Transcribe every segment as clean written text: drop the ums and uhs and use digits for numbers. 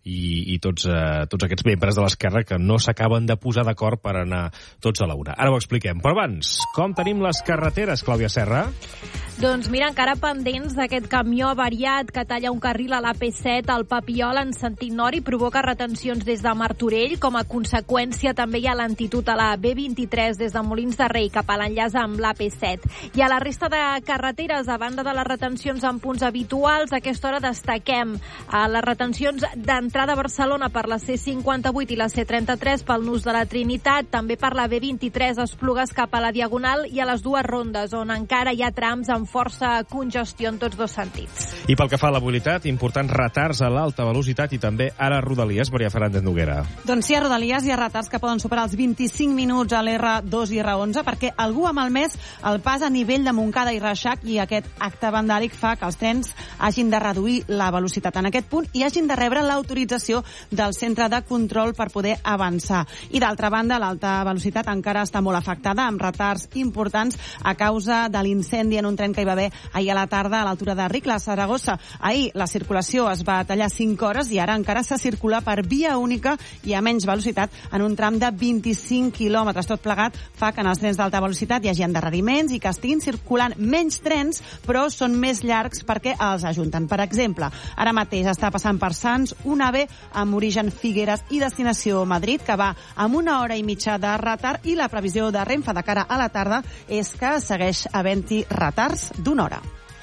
i tots aquests membres de l'esquerra que no s'acaben de posar d'acord per anar tots a la una. Ara ho expliquem. Però abans, com tenim les carreteres, Clàudia Serra? Doncs mira, encara pendents d'aquest camió avariat que talla un carril a l'AP7 al Papiol en sentit nord i provoca retencions des de Martorell. Com a conseqüència també hi ha lentitud a la B23 des de Molins de Rei cap a l'enllaç amb l'AP7. I a la resta de carreteres, a banda de les retencions en punts habituals, a aquesta hora destaquem les retencions d'entrada a Barcelona per la C58 i la C33 pel nus de la Trinitat, també per la B23 Esplugues cap a la Diagonal i a les dues rondes, on encara hi ha trams amb força congestió en tots dos sentits. I pel que fa a la mobilitat, importants retards a l'alta velocitat i també ara a Rodalies, Maria Fernández Noguera. Doncs sí, a Rodalies hi ha retards que poden superar els 25 minuts a l'R2 i R11 perquè algú ha malmès el pas a nivell de Montcada i Reixac i aquest acte vandàlic fa que els trens hagin de reduir la velocitat en aquest punt i hagin de rebre l'autorització del centre de control per poder avançar. I d'altra banda, l'alta velocitat encara està molt afectada amb retards importants a causa de l'incendi en un tren que hi va haver ahir a la tarda a l'altura de Ricla, a Saragossa. Ahir la circulació es va tallar 5 hores i ara encara se circula per via única i a menys velocitat en un tram de 25 quilòmetres. Tot plegat fa que en els trens d'alta velocitat hi hagi endarreriments i que estiguin circulant menys trens, però són més llargs perquè els ajunten. Per exemple, ara mateix està passant per Sants un AVE amb origen Figueres i destinació Madrid, que va amb 1 hora i mitja de retard i la previsió de Renfe de cara a la tarda és que segueix havent-hi retards d'1 hora.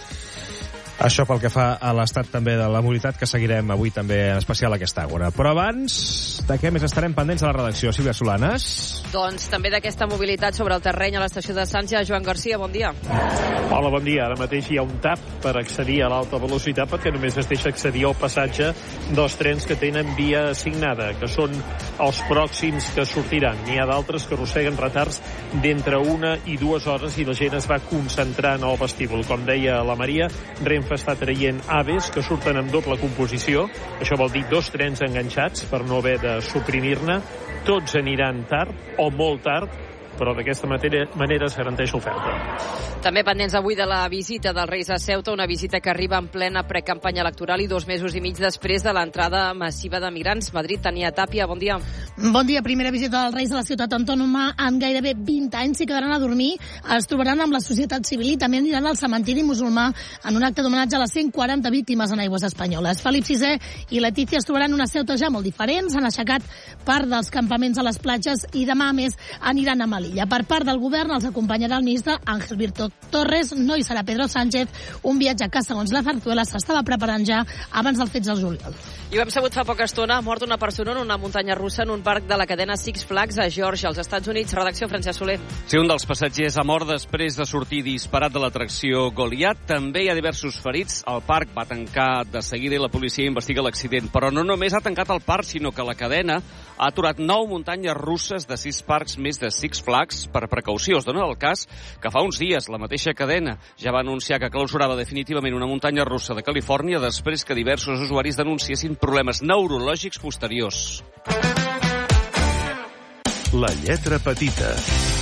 Això pel que fa a l'estat també de la mobilitat, que seguirem avui també en especial a aquesta hora. Però abans, de què més estarem pendents a la redacció? Sílvia Solanes? Doncs també d'aquesta mobilitat sobre el terreny a l'estació de Sants. Joan Garcia, bon dia. Hola, bon dia. Ara mateix hi ha un tap per accedir a l'alta velocitat perquè només es deixa accedir al passatge dels trens que tenen via assignada, que són els pròxims que sortiran. N'hi ha d'altres que arrosseguen retards d'entre 1 i 2 hores i la gent es va concentrar en el vestíbul. Com deia la Maria, Renfe està traient AVEs que surten amb doble composició. Això vol dir 2 trens enganxats per no haver de suprimir-ne. Tots aniran tard o molt tard, però d'aquesta manera es garanteix l'oferta. També pendents avui de la visita dels Reis a Ceuta, una visita que arriba en plena precampanya electoral i 2 mesos i mig després de l'entrada massiva de migrants. Madrid, Tania Tàpia, bon dia. Bon dia. Primera visita dels Reis a la ciutat autònoma en gairebé 20 anys. S'hi quedaran a dormir, es trobaran amb la societat civil i també aniran al cementiri musulmà en un acte d'homenatge a les 140 víctimes en aigües espanyoles. Felip VI i Letícia es trobaran una Ceuta ja molt diferent. S'han aixecat part dels campaments a les platges i demà, a més, aniran a Melilla. Per part del govern els acompanyarà el ministre Ángel Víctor Torres, no hi serà Pedro Sánchez, un viatge que, segons la Zarzuela, s'estava preparant ja abans dels fets del juliol. I ho hem sabut fa poca estona, ha mort una persona en una muntanya russa en un parc de la cadena Six Flags a Geòrgia, als Estats Units. Redacció, Francesc Soler. Sí, un dels passatgers ha mort després de sortir disparat de l'atracció Goliat. També hi ha diversos ferits. El parc va tancar de seguida i la policia investiga l'accident. Però no només ha tancat el parc, sinó que la cadena ha aturat 9 muntanyes russes de 6 parcs més de Six Flags per precaució. Es dona el cas que fa uns dies la mateixa cadena ja va anunciar que clausurava definitivament una muntanya russa de Califòrnia després que diversos usuaris denunciessin problemes neurològics posteriors. La lletra petita.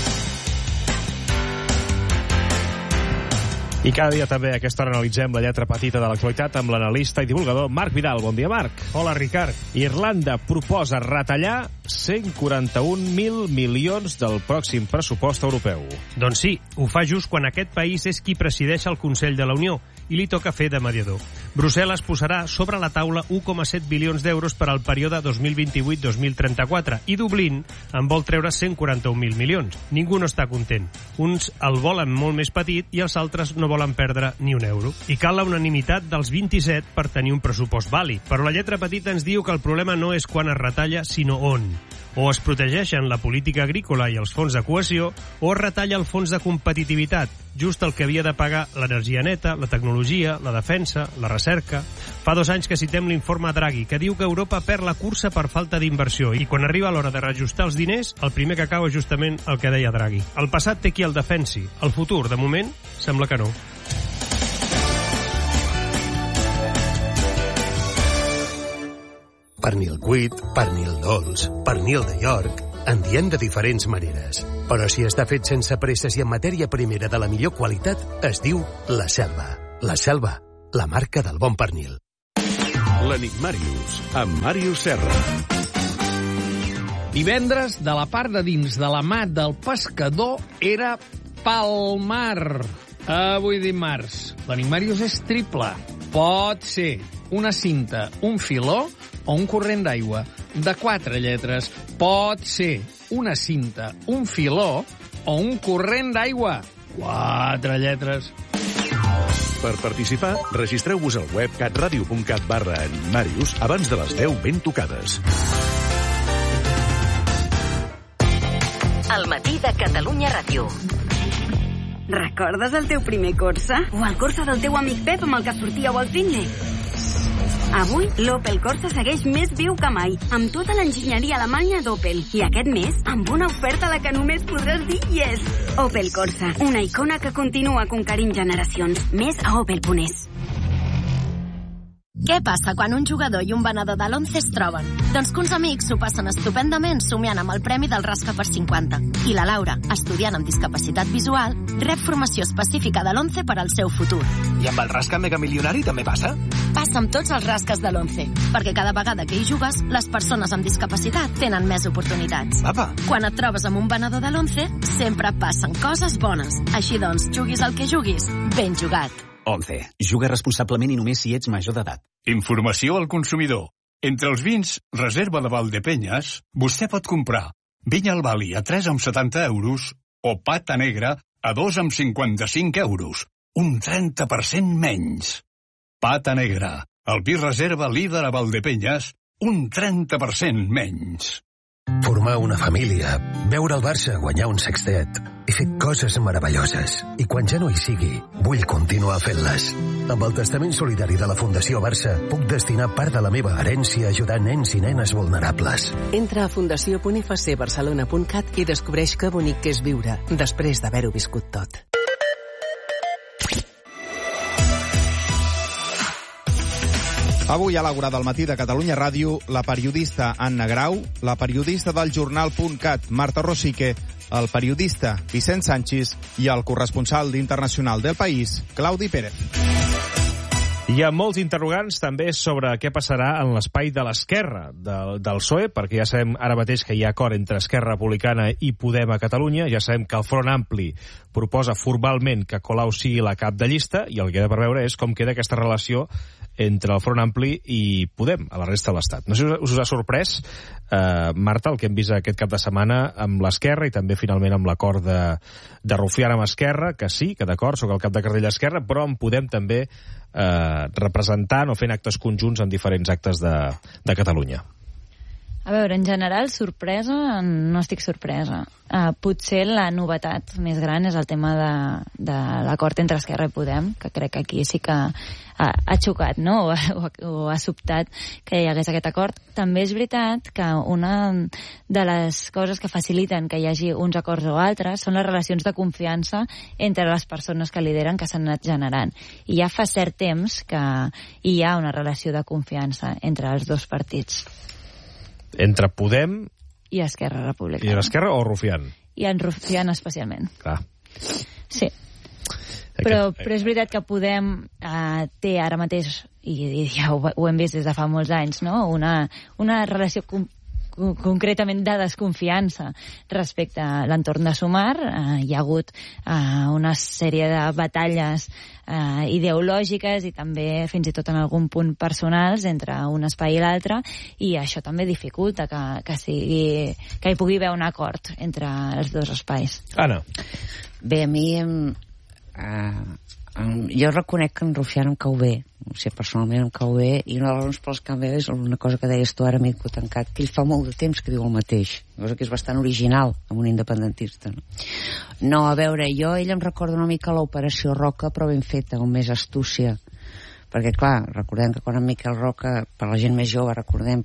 I cada dia també a aquesta hora analitzem la lletra petita de l'actualitat amb l'analista i divulgador Marc Vidal. Bon dia, Marc. Hola, Ricard. Irlanda proposa retallar 141.000 milions del pròxim pressupost europeu. Doncs sí, ho fa just quan aquest país és qui presideix el Consell de la Unió i li toca fer de mediador. Brussel·les posarà sobre la taula 1,7 bilions d'euros per al període 2028-2034 i Dublín en vol treure 141.000 milions. Ningú no està content. Uns el volen molt més petit i els altres no volen perdre ni un euro. I cal la unanimitat dels 27 per tenir un pressupost vàlid. Però la lletra petita ens diu que el problema no és quan es retalla, sinó on. O es protegeixen la política agrícola i els fons de cohesió, o es retalla el fons de competitivitat, just el que havia de pagar l'energia neta, la tecnologia, la defensa, la recerca. Fa 2 anys que citem l'informe Draghi, que diu que Europa perd la cursa per falta d'inversió, i quan arriba l'hora de reajustar els diners, el primer que cau és justament el que deia Draghi. El passat té qui el defensi, el futur, de moment, sembla que no. Pernil cuit, pernil dolç, pernil de York... En diem de diferents maneres. Però si està fet sense presses i en matèria primera de la millor qualitat, es diu La Selva. La Selva, la marca del bon pernil. L'Enigmàrius, amb Màrius Serra. Divendres, de la part de dins de la mà del pescador, era pel mar. Avui dimarts, l'Enigmàrius és triple. Pot ser una cinta, un filó o un corrent d'aigua. De 4 lletres, pot ser una cinta, un filó o un corrent d'aigua. 4 lletres. Per participar, registreu-vos al web catradio.cat/Enigmàrius abans de les 10 ben tocades. El matí de Catalunya Ràdio. Recordes el teu primer Corsa? O el Corsa del teu amic Pep amb el que sortíeu al cine? Avui, l'Opel Corsa segueix més viu que mai, amb tota l'enginyeria alemanya d'Opel. I aquest mes, amb una oferta a la que només podràs dir yes. Opel Corsa, una icona que continua conquerint generacions. Més a opel.es. Què passa quan un jugador i un venedor de l'11 es troben? Doncs que uns amics s'ho passen estupendament somiant amb el premi del Rasca per 50. I la Laura, estudiant amb discapacitat visual, rep formació específica de l'11 per al seu futur. I amb el Rasca Mega Milionari també passa? Passa amb tots els rasques de l'11, perquè cada vegada que hi jugues, les persones amb discapacitat tenen més oportunitats. Apa. Quan et trobes amb un venedor de l'11, sempre passen coses bones. Així doncs, juguis el que juguis, ben jugat. 11. Juga responsablement i només si ets major d'edat. Informació al consumidor. Entre els vins Reserva de Valdepenyes, vostè pot comprar vinya al Bali a 3,70 euros o pata negra a 2,55 euros. Un 30% menys. Pata negra. El vi Reserva líder a Valdepenyes, un 30% menys. Formar una família, veure el Barça guanyar un sextet. He fet coses meravelloses i quan ja no hi sigui, vull continuar fent-les. Amb el testament solidari de la Fundació Barça puc destinar part de la meva herència a ajudar nens i nenes vulnerables. Entra a fundació.fcbarcelona.cat i descobreix que bonic que és viure després d'haver-ho viscut tot. Avui a l'Àgora del matí de Catalunya Ràdio, la periodista Anna Grau, la periodista del jornal.cat Marta Rosique, el periodista Vicent Sanchis i el corresponsal d'Internacional del País, Claudi Pérez. Hi ha molts interrogants també sobre què passarà en l'espai de l'esquerra del PSOE, perquè ja sabem ara mateix que hi ha acord entre Esquerra Republicana i Podem a Catalunya, ja sabem que el Front Ampli proposa formalment que Colau sigui la cap de llista, i el que queda per veure és com queda aquesta relació entre el Front Ampli i Podem a la resta de l'Estat. No sé si us ha sorprès, Marta, el que hem vist aquest cap de setmana amb l'Esquerra i també finalment amb l'acord de Rufián amb Esquerra, que sí, que d'acord, sóc el cap de cartell d'Esquerra, però en Podem també representant o fent actes conjunts en diferents actes de Catalunya. A veure, en general, sorpresa, no estic sorpresa. Potser la novetat més gran és el tema de l'acord entre Esquerra i Podem, que crec que aquí sí que ha xocat, no? O ha sobtat que hi hagués aquest acord. També és veritat que una de les coses que faciliten que hi hagi uns acords o altres són les relacions de confiança entre les persones que lideren, que s'han anat generant. I ja fa cert temps que hi ha una relació de confiança entre els dos partits. Entre Podem i Esquerra Republicana. I l'Esquerra o Rufián? I en Rufián especialment. Clar. Sí. Però és veritat que Podem té ara mateix, i ja ho hem vist des de fa molts anys, no? Una relació concretament de desconfiança respecte a l'entorn de Sumar. Hi ha hagut una sèrie de batalles ideològiques i també fins i tot en algun punt personals entre un espai i l'altre, i això també dificulta que hi pugui haver un acord entre els dos espais. Anna. Bé, a mi jo reconec que en Rufián em cau bé, o sigui, personalment em cau bé, i una de les raons per les que em ve és una cosa que deies tu ara, Mico Tancat, que ell fa molt de temps que diu el mateix, cosa que és bastant original amb un independentista. No, a veure, ell em recorda una mica l'Operació Roca, però ben feta, amb més astúcia, perquè clar, recordem que quan en Miquel Roca, per la gent més jove, recordem,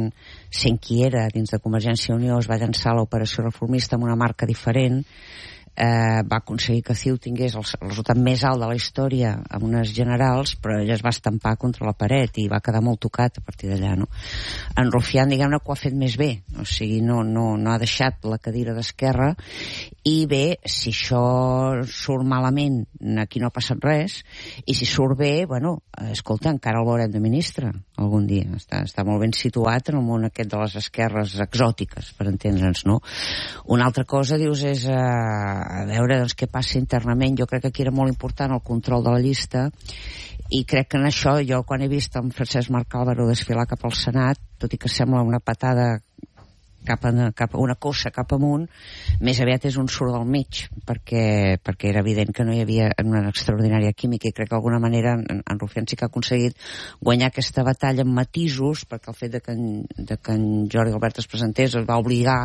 sent qui era dins de Convergència i Unió, es va llançar l'Operació Reformista amb una marca diferent. va aconseguir que CiU tingués el resultat més alt de la història amb unes generals, però ella es va estampar contra la paret i va quedar molt tocat a partir d'allà, no? En Rufián, diguem-ne, que ho ha fet més bé, o sigui, no ha deixat la cadira d'Esquerra, i bé, si això surt malament, aquí no ha passat res, i si surt bé, bueno, escolta, encara el veurem de ministre algun dia, està molt ben situat en el món aquest de les esquerres exòtiques, per entendre'ns, no? Una altra cosa, dius, és a veure doncs, què passa internament. Jo crec que aquí era molt important el control de la llista, i crec que en això, jo quan he vist en Francesc Marc Álvaro desfilar cap al Senat, tot i que sembla una patada cap a una cossa cap amunt, més aviat és un surt del mig, perquè era evident que no hi havia una extraordinària química, i crec que d'alguna manera en Rufián sí que ha aconseguit guanyar aquesta batalla amb matisos, perquè el fet de que en Jordi Albert es presentés va obligar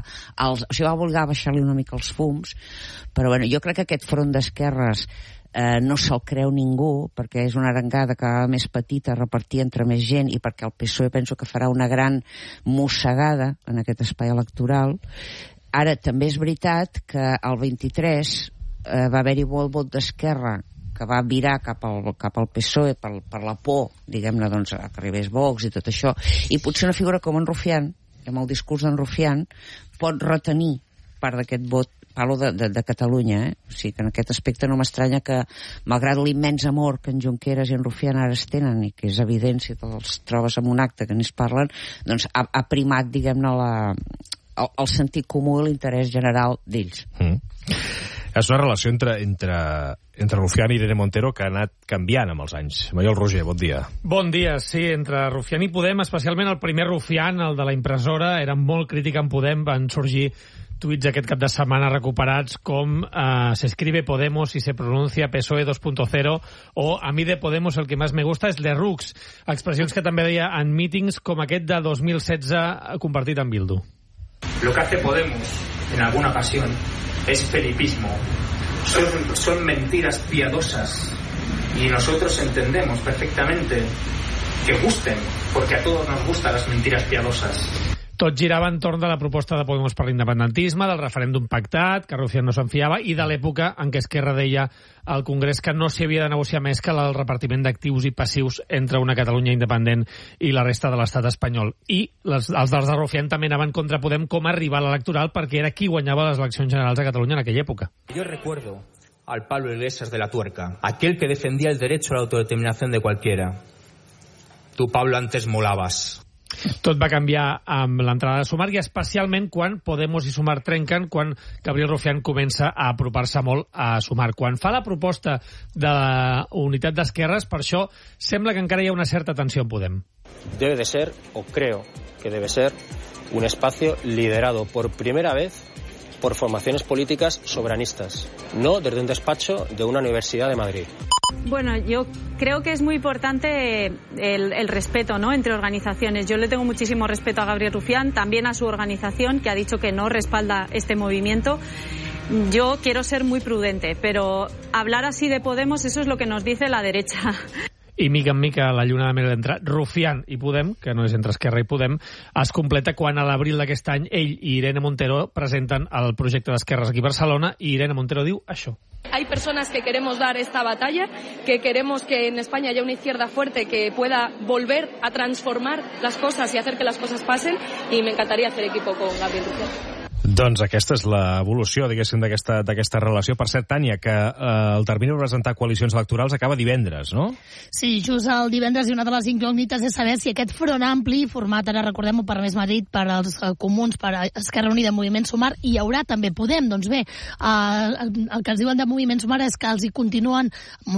a baixar-li una mica els fums, però bueno, jo crec que aquest front d'esquerres no se'l creu ningú, perquè és una arengada cada més petita, repartir entre més gent, i perquè el PSOE penso que farà una gran mossegada en aquest espai electoral. Ara, també és veritat que el 23 va haver-hi molt vot d'Esquerra que va virar cap al PSOE per la por, diguem-ne, doncs, que arribés Vox i tot això, i potser una figura com en Rufián, amb el discurs d'en Rufián, pot retenir part d'aquest vot. Parlo de Catalunya, o sigui que en aquest aspecte no m'estranya que, malgrat l'immens amor que en Junqueras i en Rufián ara es tenen, i que és evident si els trobes en un acte que n'hi parlen, doncs ha primat, diguem-ne, el sentit comú i l'interès general d'ells. És una relació entre Rufián i Irene Montero que ha anat canviant amb els anys. Maiol Roger, bon dia. Bon dia, sí, entre Rufián i Podem, especialment el primer Rufián, el de la impressora, era molt crític en Podem, van sorgir tuits aquest cap de setmana recuperats com se escribe Podemos y se pronuncia PSOE 2.0, o a mi de Podemos el que más me gusta es Lerroux, expressions que també deia en mítings com aquest de 2016 compartit amb Bildu. Lo que hace Podemos en alguna ocasión es felipismo, son mentiras piadosas, y nosotros entendemos perfectamente que gusten, porque a todos nos gustan las mentiras piadosas. Tot girava entorn de la proposta de Podemos per l'independentisme, del referèndum pactat, que Rufián no se'n fiava, i de l'època en què Esquerra deia al Congrés que no s'hi havia de negociar més que el repartiment d'actius i passius entre una Catalunya independent i la resta de l'estat espanyol. I els dels de Rufián també anaven contra Podem com a rival electoral, perquè era qui guanyava les eleccions generals a Catalunya en aquella època. Yo recuerdo al Pablo Iglesias de la Tuerca, aquel que defendía el derecho a la autodeterminación de cualquiera. Tu, Pablo, antes molabas. Tot va canviar amb l'entrada de Sumar, i especialment quan Podemos i Sumar trenquen, quan Gabriel Rufián comença a apropar-se molt a Sumar. Quan fa la proposta d'unitat d'esquerres, per això sembla que encara hi ha una certa tensió en Podem. Debe de ser, o creo que debe ser, un espacio liderado por primera vez por formaciones políticas soberanistas, no desde un despacho de una universidad de Madrid. Bueno, yo creo que es muy importante el respeto, ¿no?, entre organizaciones. Yo le tengo muchísimo respeto a Gabriel Rufián, también a su organización, que ha dicho que no respalda este movimiento. Yo quiero ser muy prudente, pero hablar así de Podemos, eso es lo que nos dice la derecha. I mica en mica la lluna de mel entre Rufián i Podem, que no és entre Esquerra i Podem, es completa quan a l'abril d'aquest any ell i Irene Montero presenten el projecte d'Esquerres aquí a Barcelona, i Irene Montero diu això. Hay personas que queremos dar esta batalla, que queremos que en España haya una izquierda fuerte que pueda volver a transformar las cosas y hacer que las cosas pasen, y me encantaría hacer equipo con Gabriel Rufián. Doncs aquesta és l'evolució, diguéssim, d'aquesta relació. Per cert, Tània, que el termini per presentar coalicions electorals acaba divendres, no? Sí, just el divendres, i una de les incògnites és saber si aquest front ampli, format, ara recordem-ho, per Més Madrid, per als Comuns, per Esquerra Unida, Moviment Sumar, i hi haurà també Podem. Doncs bé, el que ens diuen de Moviment Sumar és que els hi continuen,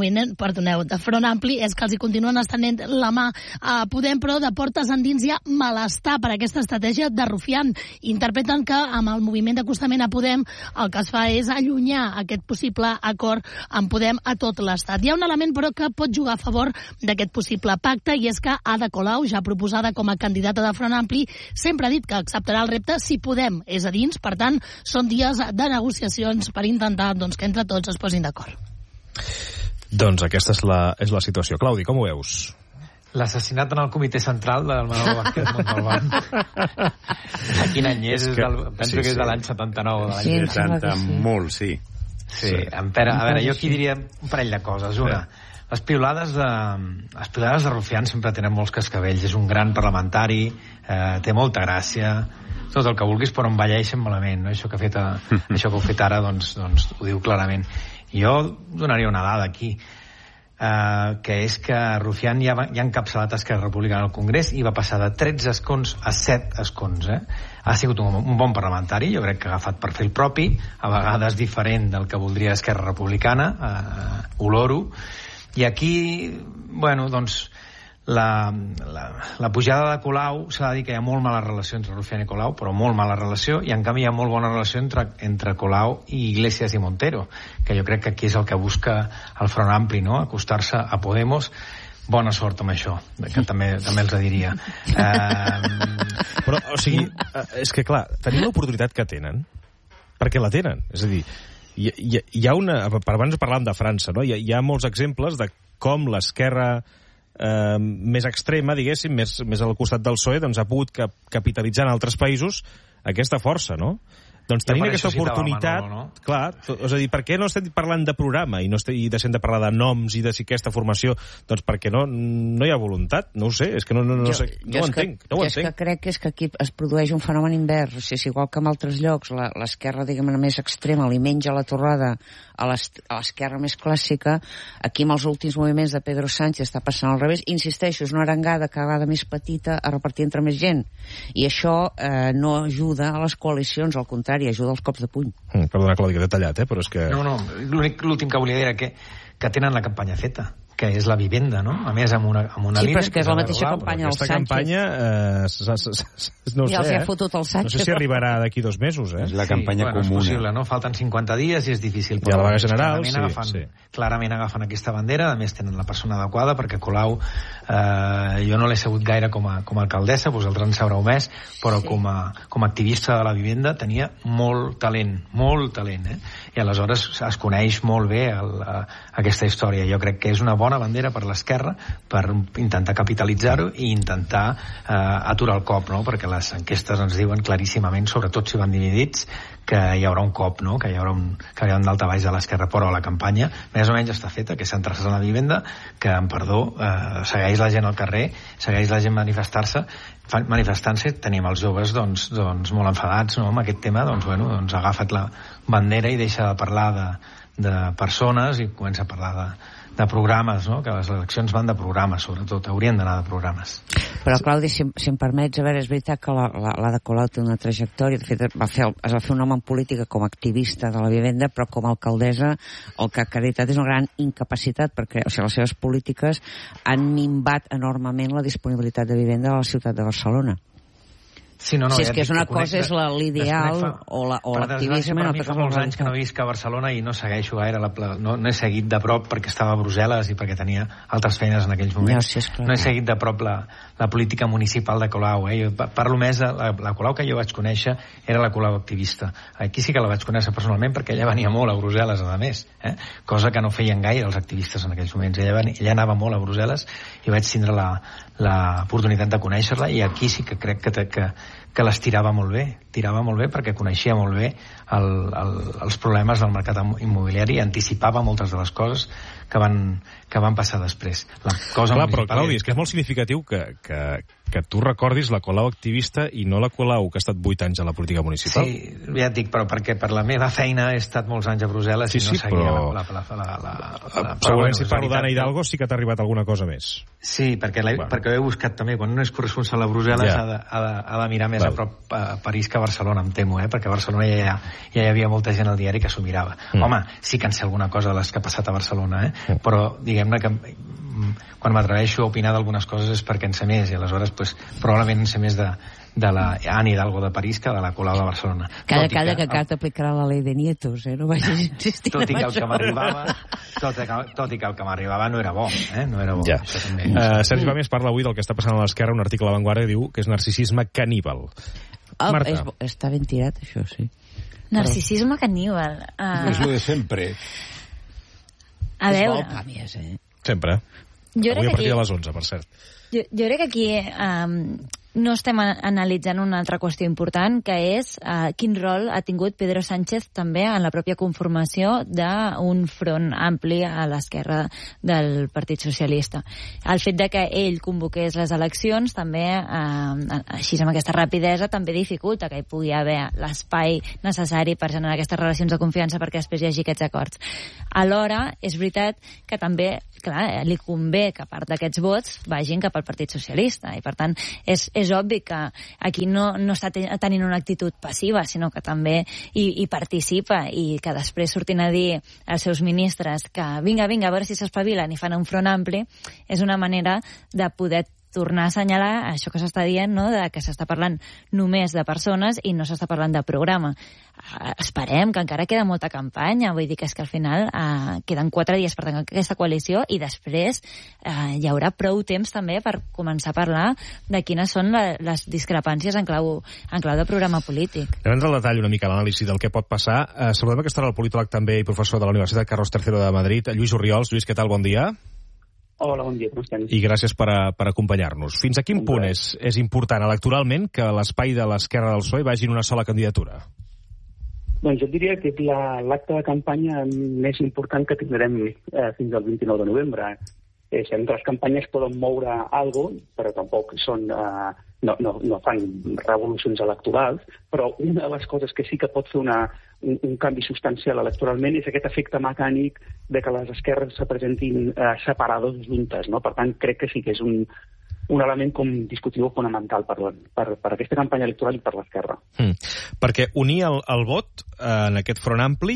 de front ampli, és que els hi continuen estenent la mà a Podem, però de portes endins hi ha malestar per aquesta estratègia de Rufián. Interpreten que amb el moviment d'acostament a Podem el que es fa és allunyar aquest possible acord amb Podem a tot l'estat. Hi ha un element, però, que pot jugar a favor d'aquest possible pacte, i és que Ada Colau, ja proposada com a candidata de Front Ampli, sempre ha dit que acceptarà el repte si Podem és a dins. Per tant, són dies de negociacions per intentar que entre tots es posin d'acord. Doncs aquesta és la situació. Claudi, com ho veus? L'assassinat en el comitè central del Manolo Vázquez Montalbán. De quin any és? Penso que és de l'any 79. Sí, 70, molt, sí. Sí, en Pere, a veure, jo aquí diria un parell de coses. Una, les piulades de Rufián sempre tenen molts cascavells. És un gran parlamentari, té molta gràcia, tot el que vulguis, però envelleixen malament, no? Això que heu fet ara doncs ho diu clarament. Jo donaria una dada aquí, que és que Rufián ja ha encapçalat Esquerra Republicana al Congrés i va passar de 13 escons a 7 escons. Ha sigut un bon parlamentari, jo crec que ha agafat perfil propi, a vegades diferent del que voldria Esquerra Republicana, oloro. I aquí, bueno, doncs la pujada de Colau, s'ha de dir que hi ha molt mala relació entre Rufián i Colau, però molt mala relació, i en canvi hi ha molt bona relació entre Colau i Iglesias i Montero, que jo crec que aquí és el que busca el Front Ampli, no? Acostar-se a Podemos. Bona sort amb això, que també els diria. Però, o sigui, és que clar, tenim l'oportunitat que tenen, perquè la tenen, és a dir, hi ha una... Abans parlàvem de França, no? Hi ha molts exemples de com l'esquerra més extrema, diguéssim, més al costat del PSOE, doncs ha pogut capitalitzar en altres països aquesta força, no? Doncs tenint aquesta oportunitat, clar, és a dir, per què no estem parlant de programa i deixem de parlar de noms i de si aquesta formació, doncs perquè no hi ha voluntat, no ho sé, és que no ho entenc. Jo és que crec que és que aquí es produeix un fenomen invers, o sigui, és igual que en altres llocs, l'esquerra, diguem-ne, més extrema li menja la torrada a l'esquerra més clàssica. Aquí amb els últims moviments de Pedro Sánchez està passant al revés, insisteixo, és una arengada cada vegada més petita a repartir entre més gent, i això no ajuda a les coalicions, al contrari, ajuda als cops de puny. Perdona, Clàudia, detallat, però és que... No, l'últim que volia dir era que tenen la campanya feta, que és la vivenda, no? A més, amb una línia... Sí, però és que és la mateixa campanya del Sánchez. Aquesta campanya, no sé, ja els hi ha fotut el Sánchez. No sé si arribarà d'aquí 2 mesos, És la campanya comuna. És possible, no? Falten 50 dies i és difícil. I a la vaga general, clarament agafen aquesta bandera, a més tenen la persona adequada, perquè Colau, jo no l'he sabut gaire com a alcaldessa, vosaltres en sabreu més, però com a activista de la vivenda tenia molt talent, i aleshores es coneix molt bé aquesta història. Jo crec que és una bona bandera per l'esquerra per intentar capitalitzar-ho i intentar aturar el cop, no? Perquè les enquestes ens diuen claríssimament, sobretot si van dividits, que hi haurà un cop, no? Que hi haurà un daltabaix de l'esquerra, però la campanya més o menys està feta, que és centrar-se en la vivenda, que, amb perdó, segueix la gent al carrer, segueix la gent manifestant-se. Tenim els joves doncs molt enfadats, no? Amb aquest tema, doncs agafa't la bandera i deixa de parlar de persones i comença a parlar de programes, no? Que les eleccions van de programes, sobretot, haurien d'anar de programes. Però, Clàudia, si em permets, a veure, és veritat que la de Colau té una trajectòria, de fet, es va fer un home en política com a activista de la vivenda, però com a alcaldessa el que ha acreditat és una gran incapacitat, perquè les seves polítiques han minvat enormement la disponibilitat de vivenda a la ciutat de Barcelona. Sí, és que és una cosa, és l'ideal o l'activisme... Per mi fa molts anys que no visc a Barcelona i no segueixo gaire, no he seguit de prop perquè estava a Brussel·les i perquè tenia altres feines en aquells moments. No he seguit de prop la política municipal de Colau. Jo parlo més de la Colau que jo vaig conèixer, era la Colau activista. Aquí sí que la vaig conèixer personalment perquè ella venia molt a Brussel·les, a més, cosa que no feien gaire els activistes en aquells moments. Ella anava molt a Brussel·les i vaig tindre l'oportunitat de conèixer-la, i aquí sí que crec que les tirava molt bé perquè coneixia molt bé els problemes del mercat immobiliari i anticipava moltes de les coses que van passar després. Clar, però Claudi, és que és molt significatiu que tu recordis la Colau activista i no la Colau que ha estat 8 anys a la política municipal. Sí, ja et dic, però perquè per la meva feina he estat molts anys a Brussel·les i no seguia segurament si parlo d'Anna Hidalgo sí que t'ha arribat alguna cosa més. Sí, perquè ho he buscat també. Quan un és corresponsal a Brussel·les ha de mirar més a prop a París que a Barcelona, em temo, perquè a Barcelona ja hi havia molta gent al diari que s'ho mirava. Home, sí que en sé alguna cosa de les que ha passat a Barcelona, però diguem-ne que quan m'atreveixo a opinar d'algunes coses és perquè en sé més, i aleshores probablement en sé més de la Anna Hidalgo de París que de la Colau de Barcelona. Calla, que acá t'aplicarà la ley de nietos, no vagis insistir. Tot i que el que m'arribava no era bo, no era bo. Sergi Pàmies parla avui del que està passant a l'esquerra, un article a La Vanguardia diu que és narcisisme caníbal. Marta. Està ben tirat, això, sí. Narcisisme caníbal. És lo de sempre. A veure... És molt Pàmies, Sempre. Avui a partir de les 11, per cert. Jo crec que aquí no estem analitzant una altra qüestió important, que és quin rol ha tingut Pedro Sánchez també en la pròpia conformació d'un front ampli a l'esquerra del Partit Socialista. El fet de que ell convoqués les eleccions també, així amb aquesta rapidesa, també dificulta que hi pugui haver l'espai necessari per generar aquestes relacions de confiança perquè després hi hagi aquests acords. Alhora, és veritat que també, clar, li convé que part d'aquests vots vagin cap al Partit Socialista, i per tant és obvi que aquí no està tenint una actitud passiva, sinó que també hi participa, i que després sortin a dir als seus ministres que vinga, a veure si s'espavilen i fan un front ampli, és una manera de poder tornar a assenyalar això que s'està dient, no?, de que s'està parlant només de persones i no s'està parlant de programa. Esperem, que encara queda molta campanya, vull dir que és que al final queden 4 dies per tancar aquesta coalició i després hi haurà prou temps també per començar a parlar de quines són les discrepàncies en clau de programa polític. Abans del detall una mica l'anàlisi del que pot passar, saludem aquesta hora el politòleg també i professor de la Universitat Carlos III de Madrid, Lluís Orriols. Lluís, què tal? Bon dia. Hola, bon dia, com estem? I gràcies per acompanyar-nos. Fins a quin punt és important electoralment que l'espai de l'esquerra del PSOE vagi en una sola candidatura? Doncs jo diria que és l'acte de campanya més important que tindrem fins al 29 de novembre. Entre les campanyes poden moure alguna cosa, però tampoc són... No fan revolucions electorals, però una de les coses que sí que pot fer un canvi substancial electoralment és aquest efecte mecànic de que les esquerres se presentin separades juntes, no? Per tant, crec que sí que és un element com discutiu fonamental per aquesta campanya electoral i per l'esquerra. Perquè unir el vot en aquest front ampli,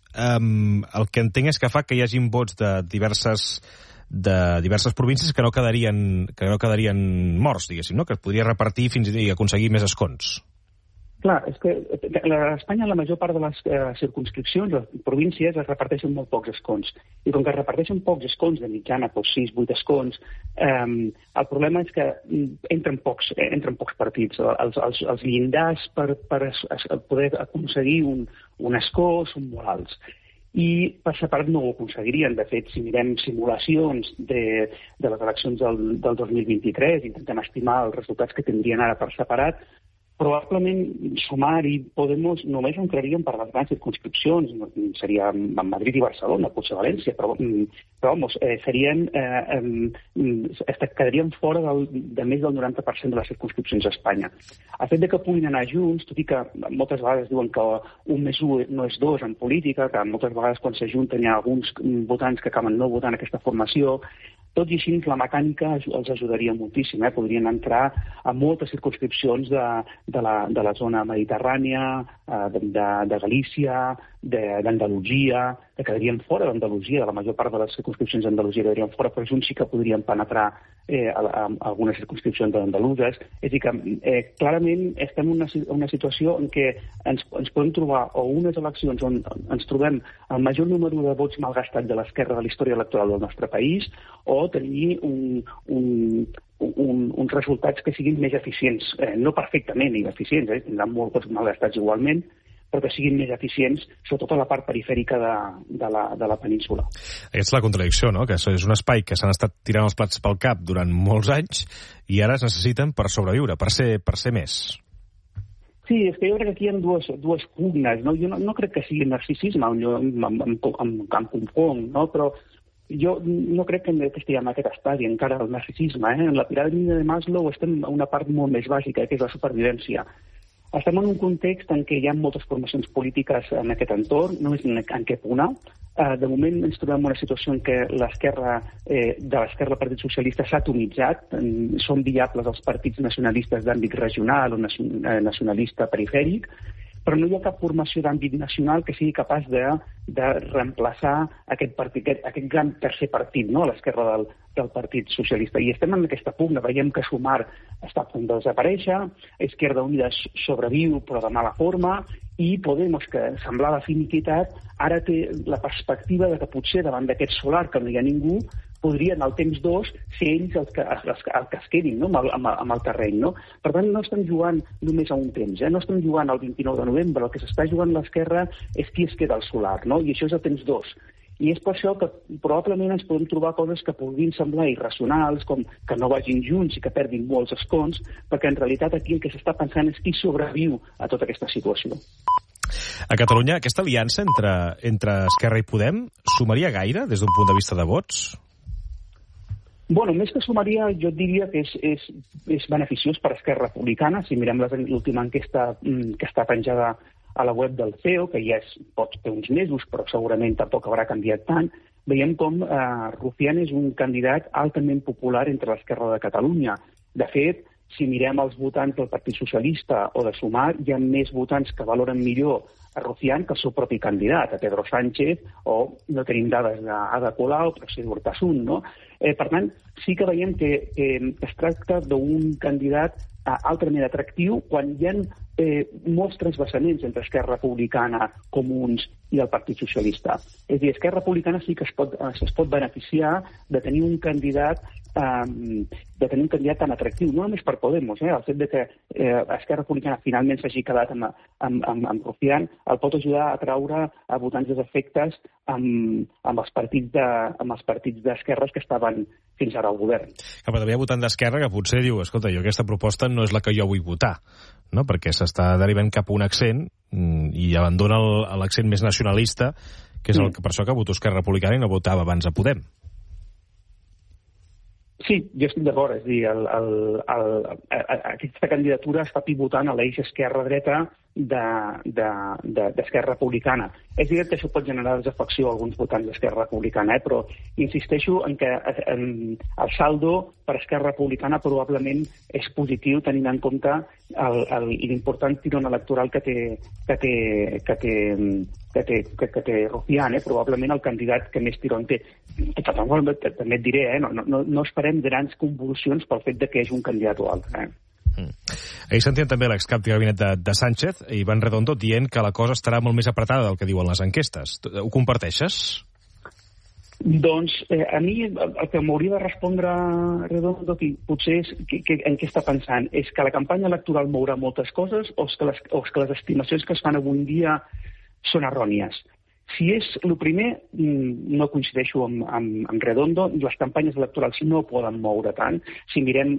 el que entenc és que fa que hi hagin vots de diverses províncies que no quedarien morts, diguéssim, no? Que es podria repartir fins i aconseguir més escons. Clar, és que a Espanya la major part de les circumscripcions, les províncies, es reparteixen molt pocs escons. I com que es reparteixen pocs escons, de mitjana, 6-8 escons, el problema és que entren pocs partits. Els llindars per poder aconseguir un escó són molt alts. I per separat no ho aconseguirien. De fet, si mirem simulacions de les eleccions del 2023, intentem estimar els resultats que tindrien ara per separat, probablement Sumar i Podemos només entraríem per les grans circumscripcions, seria Madrid i Barcelona, potser València, però quedarien fora de més del 90% de les circumscripcions a Espanya. El fet que puguin anar junts, tot i que moltes vegades diuen que 1+1 no és 2 en política, que moltes vegades quan s'ajunten hi ha alguns votants que acaben no votant aquesta formació, tot i així la mecànica els ajudaria moltíssim. Podrien entrar a moltes circumscripcions de la zona mediterrània, de Galícia, d'Andalusia, que quedarien fora d'Andalusia, de la major part de les circumscripcions d'Andalusia quedarien fora, però junts sí que podrien penetrar a algunes circumscripcions andaluses. És a dir, que clarament estem en una situació en què ens podem trobar o unes eleccions on ens trobem el major número de vots malgastats de l'esquerra de la història electoral del nostre país, o tenir uns resultats que siguin més eficients, no perfectament eficients, tindran molts vots malgastats igualment, però que siguin més eficients, sobretot a la part perifèrica de la península. Aquesta és la contradicció, no? Que és un espai que s'han estat tirant els plats pel cap durant molts anys i ara es necessiten per sobreviure, per ser més. Sí, és que jo crec que aquí hi ha dues pugnes, no? Jo no crec que sigui narcisisme, em confon, no? Però jo no crec que estiguem en aquest estadi encara del narcisisme. En la piràmide de Maslow estem a una part molt més bàsica, que és la supervivència. Estem en un context en què hi ha moltes formacions polítiques en aquest entorn, no és en què punt. De moment ens trobem en una situació en què l'esquerra del Partit Socialista s'ha atomitzat, són viables els partits nacionalistes d'àmbit regional o nacionalista perifèric, però no hi ha cap formació d'àmbit nacional que sigui capaç de reemplaçar aquest gran tercer partit, no?, a l'esquerra del Partit Socialista. I estem en aquesta pugna. Veiem que Sumar està a punt de desaparèixer, Izquierda Unida sobreviu però de mala forma, i Podemos, que semblava finiquitat, ara té la perspectiva de que potser davant d'aquest solar que no hi ha ningú podrien al temps 2 ser ells els que es quedin, no?, amb el terreny. No? Per tant, no estem jugant només a un temps, no estem jugant al 29 de novembre, el que s'està jugant l'esquerra és qui es queda al solar, no? I això és el temps 2. I és per això que probablement ens podem trobar coses que puguin semblar irracionals, com que no vagin junts i que perdin molts escons, perquè en realitat aquí el que s'està pensant és qui sobreviu a tota aquesta situació. A Catalunya, aquesta aliança entre Esquerra i Podem sumaria gaire des d'un punt de vista de vots? Bueno, més que sumaria, jo diria que és beneficiós per Esquerra Republicana. Si mirem l'última enquesta que està penjada a la web del CEO, que ja pot fer uns mesos, però segurament tampoc haurà canviat tant, veiem com Rufián és un candidat altament popular entre l'Esquerra de Catalunya. De fet, si mirem els votants del Partit Socialista o de Sumar, hi ha més votants que valoren millor a Rufián que el seu propi candidat, a Pedro Sánchez, o no tenim dades d'Ada Colau, però sí d'Hurtasun, no? Per tant, sí que veiem que es tracta d'un candidat altament atractiu quan hi ha molts transvasaments entre Esquerra Republicana, Comuns i el Partit Socialista. És a dir, Esquerra Republicana sí que es pot beneficiar de tenir un candidat tan atractiu, no només per Podemos, el fet de que Esquerra Republicana finalment s'hagi quedat amb Rufián el pot ajudar a atraure a votants desafectes amb els partits d'esquerres que estaven fins ara al govern. Però també hi ha votant d'esquerra que potser diu, escolta, jo aquesta proposta no és la que jo vull votar, no? Perquè s'està derivant cap a un accent i abandona l'accent més nacionalista, que és per això que voto Esquerra Republicana i no votava abans a Podem. Sí, jo estic d'acord. És a dir, aquesta candidatura està pivotant a l'eix esquerra-dreta d'Esquerra Republicana. És evident que això pot generar desafecció a alguns votants d'Esquerra Republicana, però insisteixo en que el saldo per Esquerra Republicana probablement és positiu, tenint en compte l'important tirón electoral que té Rufián, probablement el candidat que més tirón té. També et diré, no esperem grans convulsions pel fet de que és un candidat o altre. Ahir sentíem també l'excap de gabinet de Sánchez, Iván Redondo, dient que la cosa estarà molt més apretada del que diuen les enquestes. Ho comparteixes? Doncs a mi el que m'hauria de respondre Redondo potser és en què està pensant. És que la campanya electoral mourà moltes coses o és que les estimacions que es fan avui en dia són errònies? Si és el primer, no coincideixo amb Redondo, les campanyes electorals no poden moure tant. Si mirem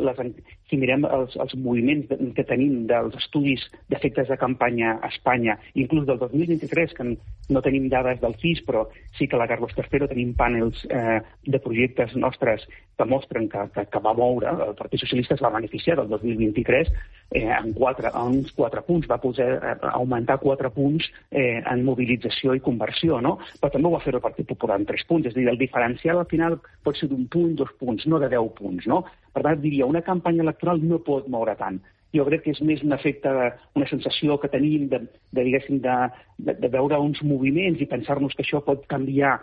els moviments que tenim dels estudis d'efectes de campanya a Espanya, inclús del 2023, que no tenim dades del CIS, però sí que a la Carlos III tenim panels de projectes nostres que mostren que va moure, el Partit Socialista es va beneficiar del 2023 en uns 4 punts, va poder augmentar 4 punts en mobilització i conversió, no? Però també ho va fer el Partit Popular en 3 punts, és a dir, el diferencial al final pot ser d'1 punt, 2 punts, no de 10 punts, no? Per tant, diria, una campanya electoral no pot moure tant. Jo crec que és més un efecte, una sensació que tenim de veure uns moviments i pensar-nos que això pot canviar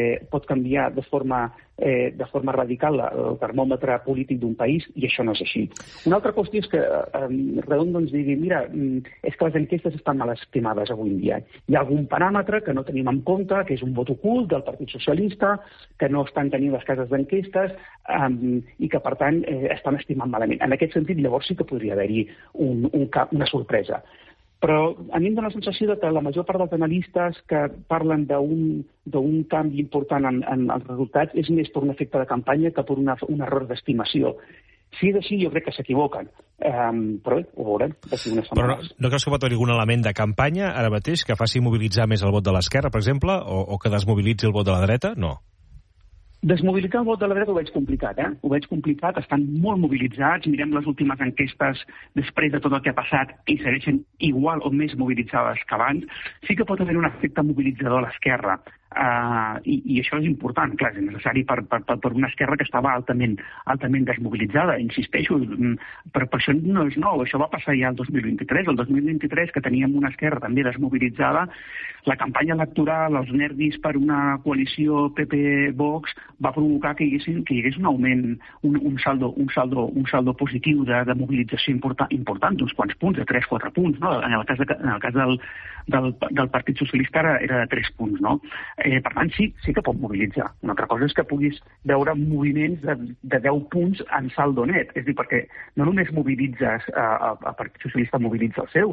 de forma radical el termòmetre polític d'un país, i això no és així. Una altra qüestió és que Redondo ens digui, mira, és que les enquestes estan mal estimades avui en dia. Hi ha algun paràmetre que no tenim en compte, que és un vot ocult del Partit Socialista, que no estan tenint les cases d'enquestes i que, per tant, estan estimant malament. En aquest sentit, llavors sí que podria haver-hi una sorpresa. Però a mi em dóna la sensació que la major part dels analistes que parlen d'un canvi important en els resultats és més per un efecte de campanya que per un error d'estimació. Si és així, jo crec que s'equivoquen. Però bé, ho veurem d'aquí unes setmanes. Però no creus que pot haver alguna element de campanya ara mateix que faci mobilitzar més el vot de l'esquerra, per exemple, o que desmobilitzi el vot de la dreta? No. Desmobilitzar el vot de la dreta ho veig complicat, Ho veig complicat, estan molt mobilitzats, mirem les últimes enquestes després de tot el que ha passat i segueixen igual o més mobilitzades que abans. Sí que pot haver un efecte mobilitzador a l'esquerra, i això és important, clar, és necessari per una esquerra que estava altament desmobilitzada, insisteixo, però per això no és nou, això va passar ja el 2023, el 2023 que teníem una esquerra també desmobilitzada, la campanya electoral, els nervis per una coalició PP-Vox va provocar que hi hagués un augment, un saldo positiu de mobilització important d'uns quants punts, de 3-4 punts, no? En el cas del Partit Socialista era de 3 punts, no? Per tant, sí que pot mobilitzar. Una altra cosa és que puguis veure moviments de 10 punts en saldo net, és a dir, perquè no només mobilitzes, el Partit Socialista mobilitza els seus,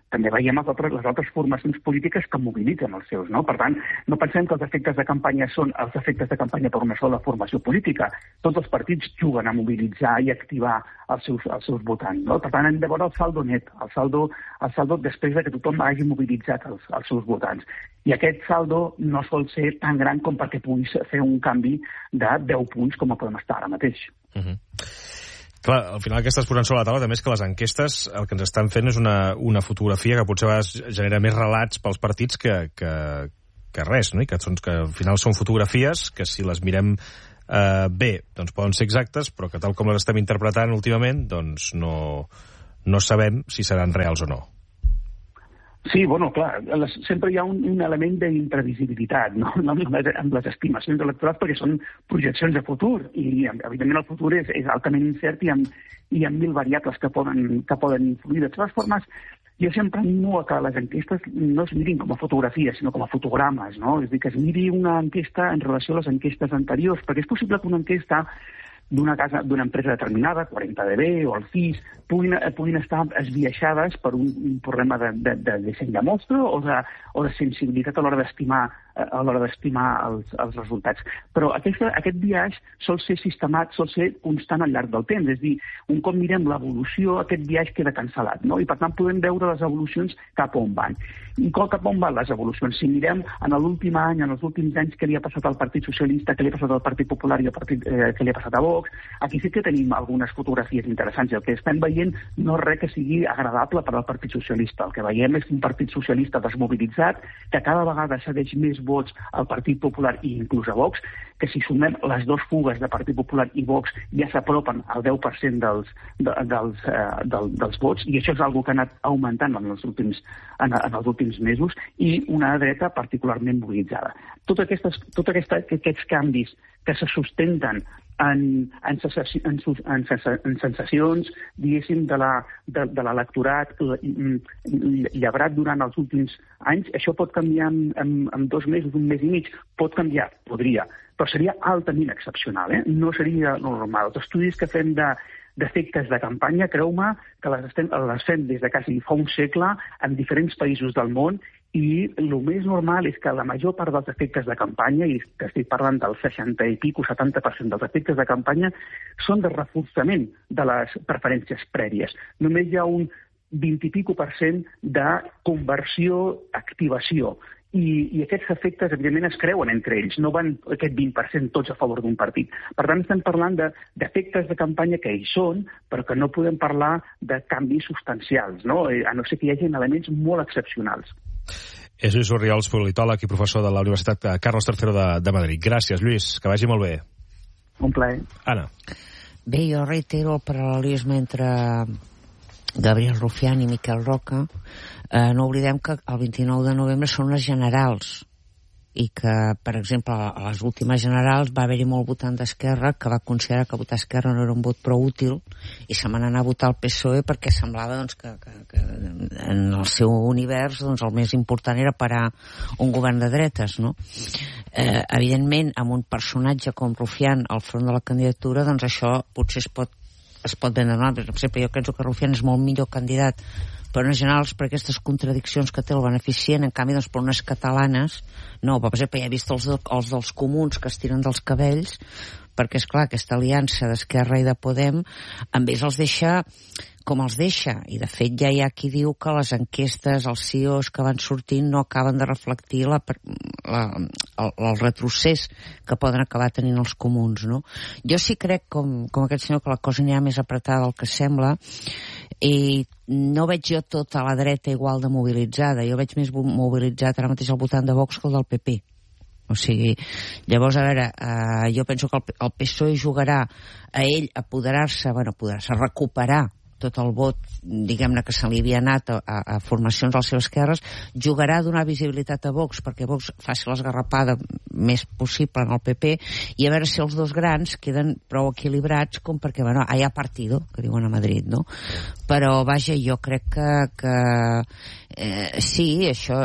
també veiem les altres formacions polítiques que mobilitzen els seus, no? Per tant, no pensem que els efectes de campanya són els efectes de campanya per una sola formació política. Tots els partits juguen a mobilitzar i activar els seus votants, no? Per tant, hem de veure el saldo net, el saldo després de que tothom hagi mobilitzat els seus votants. I aquest saldo no sol ser tan gran com perquè puguis fer un canvi de 10 punts com podem estar ara mateix. Clar, al final el que estàs posant sobre la taula també és que les enquestes el que ens estan fent és una fotografia que potser a vegades genera més relats pels partits que res, no? I que al final són fotografies que si les mirem bé, doncs poden ser exactes, però que tal com les estem interpretant últimament, doncs no sabem si seran reals o no. Sí, bueno, clar, sempre hi ha un element d'imprevisibilitat, no? Amb les estimacions electorals, perquè són projeccions de futur, i evidentment el futur és altament incert i hi ha 1.000 variables que poden influir. De totes formes, jo sempre animo a que les enquestes no es mirin com a fotografies, sinó com a fotogrames, no? És a dir, que es miri una enquesta en relació a les enquestes anteriors, perquè és possible que una enquesta d'una empresa determinada, 40dB o el CIS, puguin estar esbiaixades per un problema de disseny de mostra o de sensibilitat a l'hora d'estimar els resultats. Però aquest biaix sol ser sistemàtic, sol ser constant al llarg del temps. És a dir, un cop mirem l'evolució, aquest biaix queda cancel·lat, no? I per tant podem veure les evolucions cap a on van. I cap a on van les evolucions? Si mirem en l'últim any, en els últims anys, què li ha passat al Partit Socialista, què li ha passat al Partit Popular i què li ha passat a Vox, aquí sí que tenim algunes fotografies interessants. I el que estem veient no és res que sigui agradable per al Partit Socialista. El que veiem és un Partit Socialista desmobilitzat, que cada vegada cedeix més vots al Partit Popular i inclús a Vox, que si sumem les dues fugues de Partit Popular i Vox ja s'apropen al 10% dels vots, i això és una cosa que ha anat augmentant en els últims mesos, i una dreta particularment mobilitzada. Tots aquests canvis que se sustenten en sensacions, diguéssim, de l'electorat llabrat durant els últims anys, això pot canviar en 2 mesos, 1 mes i mig, pot canviar, podria, però seria altament excepcional, no seria normal. Els estudis que fem d'efectes de campanya, creu-me que les fem des de quasi fa un segle en diferents països del món, i el més normal és que la major part dels efectes de campanya, i que estic parlant del 60 i pico, 70% dels efectes de campanya, són de reforçament de les preferències prèvies. Només hi ha un 20 i pico % de conversió, activació. I aquests efectes, evidentment, es creuen entre ells. No van aquest 20% tots a favor d'un partit. Per tant, estem parlant d'efectes de campanya que hi són, però que no podem parlar de canvis substancials, no? A no ser que hi hagi elements molt excepcionals. És Lluís Orriols, politòleg i professor de la Universitat Carlos III de Madrid. Gràcies, Lluís, que vagi molt bé. Un plaer. Anna. Bé, jo reitero el paral·lelisme entre Gabriel Rufián i Miquel Roca. No oblidem que el 29 de novembre són les generals, i que, per exemple, a les últimes generals va haver-hi molt votant d'Esquerra que va considerar que votar Esquerra no era un vot prou útil i se van anar a votar el PSOE perquè semblava que en el seu univers el més important era parar un govern de dretes, no? Evidentment, amb un personatge com Rufián al front de la candidatura, doncs això potser es pot vendre. Per exemple, jo penso que Rufián és molt millor candidat per unes generals, per aquestes contradiccions que té el beneficient, en canvi, doncs, per unes catalanes, no. Per exemple, ja he vist els dels comuns que es tiren dels cabells, perquè, esclar, aquesta aliança d'Esquerra i de Podem, amb ells els deixa com els deixa, i de fet ja hi ha qui diu que les enquestes, els CIOs que van sortint no acaben de reflectir el retrocés que poden acabar tenint els comuns, no? Jo sí crec, com aquest senyor, que la cosa anirà més apretada del que sembla, i no veig jo tota la dreta igual de mobilitzada. Jo veig més mobilitzat ara mateix al voltant de Vox que el del PP. O sigui, llavors, a veure, jo penso que el PSOE jugarà a ell apoderar-se, recuperar tot el vot, diguem-ne, que se li havia anat a formacions a les seves esquerres, jugarà a donar visibilitat a Vox perquè Vox faci l'esgarrapada més possible en el PP, i a veure si els dos grans queden prou equilibrats com perquè, hi ha partido, que diuen a Madrid, no? Però, vaja, jo crec que sí, això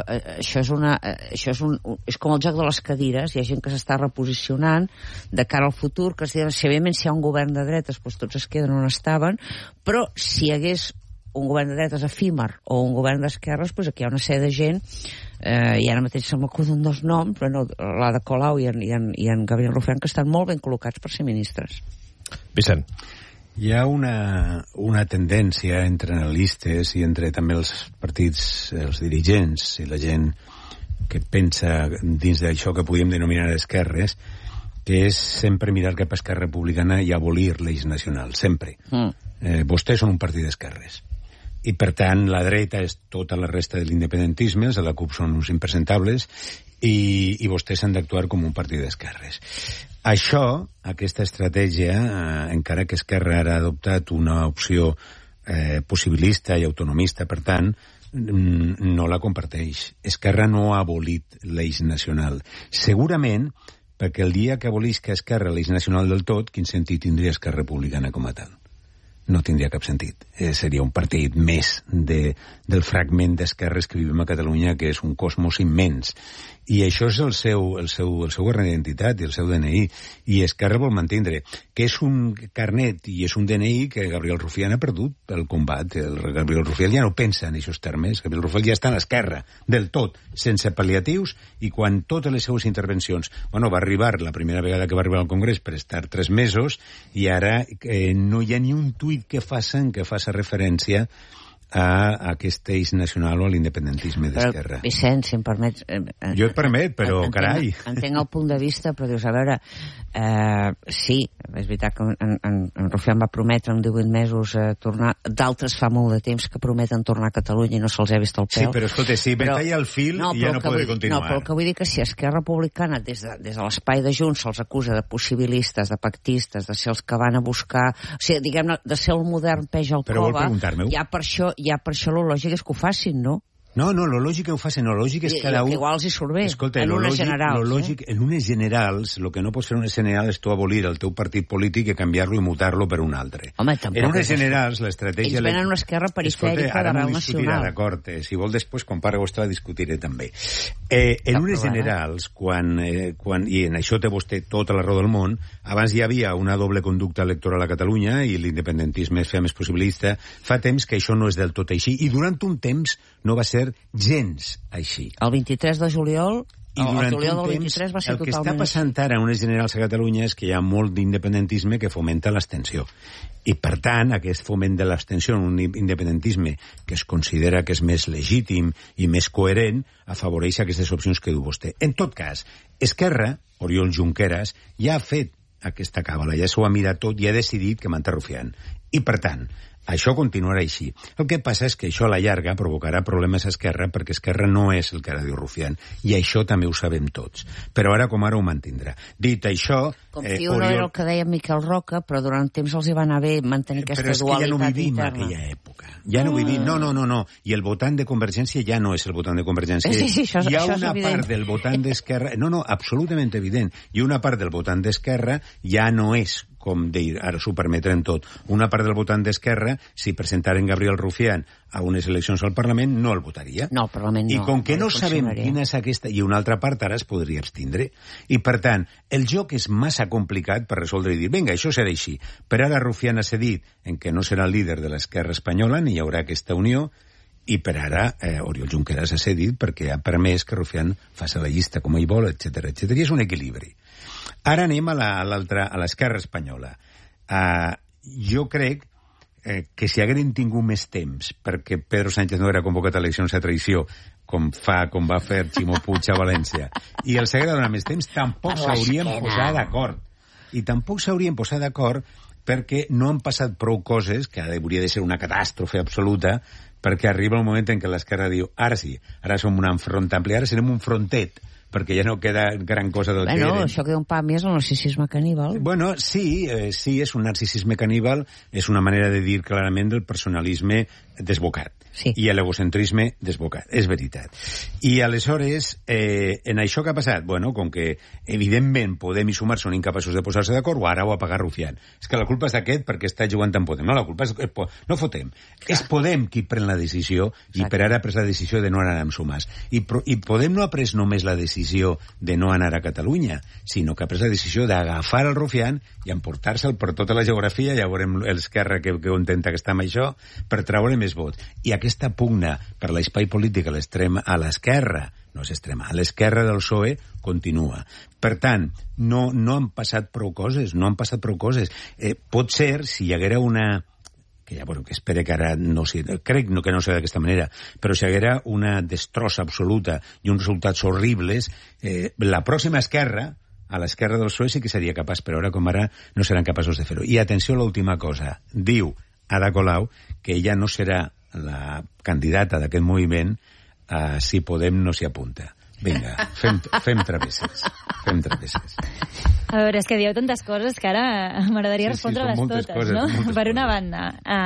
és com el joc de les cadires. Hi ha gent que s'està reposicionant de cara al futur, que es diuen, si evidentment si hi ha un govern de dretes, doncs tots es queden on estaven, però si hi hagués un govern de dretes efímer o un govern d'esquerres, doncs aquí hi ha una sèrie de gent, i ara mateix se m'acuden dos noms, l'Ada Colau i en Gabriel Rufián, que estan molt ben col·locats per ser ministres. Vicent. Hi ha una tendència entre analistes i entre també els partits, els dirigents i la gent que pensa dins d'això que podríem denominar esquerres, que és sempre mirar cap a Esquerra Republicana i abolir l'eix nacional, sempre. Vostès són un partit d'esquerres. I, per tant, la dreta és tota la resta de l'independentisme, els de la CUP són uns impresentables, i vostès han d'actuar com un partit d'esquerres. Això, aquesta estratègia, encara que Esquerra ara ha adoptat una opció possibilista i autonomista, per tant, no la comparteix. Esquerra no ha abolit l'eix nacional. Segurament, perquè el dia que abolisca Esquerra l'eix nacional del tot, quin sentit tindria Esquerra Republicana com a tal? No tindria cap sentit. Seria un partit més del fragment d'esquerres que vivim a Catalunya, que és un cosmos immens. I això és el seu carnet d'identitat i el seu DNI. I Esquerra vol mantindre que és un carnet i és un DNI que Gabriel Rufián ha perdut el combat. Gabriel Rufián ja no pensa en aquests termes. Gabriel Rufián ja està a l'esquerra, del tot, sense pal·liatius, i quan totes les seues intervencions... Bueno, va arribar la primera vegada que va arribar al Congrés per estar 3 mesos, i ara no hi ha ni un tuit que faça referència a aquest eix nacional o a l'independentisme d'Esquerra. Vicent, si em permets... Jo et permet, però carai... Entenc el punt de vista, però dius, a veure, sí, és veritat que en Rufián va prometre en 18 mesos tornar, d'altres fa molt de temps que prometen tornar a Catalunya i no se'ls ha vist el pèl. Sí, però escolta, si me talla el fil ja no podré continuar. No, però el que vull dir que si Esquerra Republicana des de l'espai de Junts se'ls acusa de possibilistes, de pactistes, de ser els que van a buscar... O sigui, diguem-ne, de ser el modern peix al cova, ja per això lo lògic és que ho facin, no? No, lo lògic que ho facin, lo lògic és cada un... Igual els hi surt bé, escolta, en unes generals. En unes generals, el que no pots fer en unes generals és tu abolir el teu partit polític i canviar-lo i mutar-lo per un altre. Home, tampoc en unes generals, l'estratègia... Ells venen una esquerra perifèrica d'arrel nacional. D'acord, si vol després, quan pare vostè, la discutiré també. En unes generals, i en això té vostè tota la raó del món, abans hi havia una doble conducta electoral a Catalunya i l'independentisme es feia més possibilista, fa temps que això no és del tot així, i durant un temps no va ser gens així. El 23 de juliol, i durant un temps, el que està passant ara en unes generals a Catalunya és que hi ha molt d'independentisme que fomenta l'abstenció. I, per tant, aquest foment de l'abstenció en un independentisme que es considera que és més legítim i més coherent, afavoreix aquestes opcions que diu vostè. En tot cas, Esquerra, Oriol Junqueras, ja ha fet aquesta càbala, ja s'ho ha mirat tot i ha decidit que manté Rufián. I, per tant, això continuarà així. El que passa és que això a la llarga provocarà problemes a Esquerra, perquè Esquerra no és el que ara diu Rufián, i això també ho sabem tots. Però ara com ara ho mantindrà. Dit això... Confio no era el que deia Miquel Roca, però durant temps els hi va anar bé mantenir aquesta dualitat interna. Però és que ja no vivim aquella època. Ja no vivim... No. I el votant de Convergència ja no és el votant de Convergència. Sí, això hi ha és una evident. part del votant d'Esquerra... No, absolutament evident. I una part del votant d'Esquerra ja no és, com dir, ara s'ho permetrem tot, una part del votant d'Esquerra, si presentaren Gabriel Rufián a unes eleccions al Parlament, no el votaria. No, al Parlament no. I com que no sabem quina és aquesta... I una altra part ara es podria abstindre. I, per tant, el joc és massa complicat per resoldre i dir, vinga, això serà així. Per ara Rufián ha cedit en que no serà el líder de l'esquerra espanyola, ni hi haurà aquesta unió, i per ara Oriol Junqueras ha cedit perquè ha permès que Rufián faci la llista com ell vol, etc. I és un equilibri. Ara anem a l'esquerra espanyola. Jo crec que si hagueren tingut més temps, perquè Pedro Sánchez no era convocat a eleccions a traïció, com va fer Ximo Puig a València, i els haguera donat més temps, tampoc s'haurien posat d'acord. I tampoc s'haurien posat d'acord perquè no han passat prou coses, que hauria de ser una catàstrofe absoluta, perquè arriba el moment en què l'esquerra diu, ara sí, ara som un front ampli, ara serem un frontet, perquè ja no queda gran cosa del que eren. Això queda un pa més el narcisisme caníbal. Bueno, sí, és un narcisisme caníbal, és una manera de dir clarament del personalisme desbocat. i l'egocentrisme desbocat, és veritat. I aleshores, en això que ha passat, bueno, com que evidentment Podem i Sumar són incapaços de posar-se d'acord, ara ho ha pagat Rufián. És que la culpa és d'aquest perquè està jugant amb Podem. No, la culpa és... No fotem. És Podem qui pren la decisió i per ara ha pres la decisió de no anar amb Sumar. I Podem no ha pres només la decisió de no anar a Catalunya, sinó que ha pres la decisió d'agafar el Rufián i emportar-se'l per tota la geografia, ja veurem l'Esquerra que intenta que està amb això, per treure més vots. I aquesta pugna per l'espai polític a l'esquerra, no és extrema, a l'esquerra del PSOE continua. Per tant, no han passat prou coses, pot ser, si hi haguera una... que ja, bueno, que espere que ara no sigui... Crec que no sigui d'aquesta manera, però si hi haguera una destrossa absoluta i uns resultats horribles, la pròxima esquerra, a l'esquerra del PSOE sí que seria capaç, però ara com ara no seran capaços de fer-ho. I atenció a l'última cosa. Diu Ada Colau que ella no serà la candidata d'aquest moviment si Podem no s'hi apunta. Vinga, fem travesses. A veure, és que dieu tantes coses que ara m'agradaria respondre-les totes, no? Per una banda,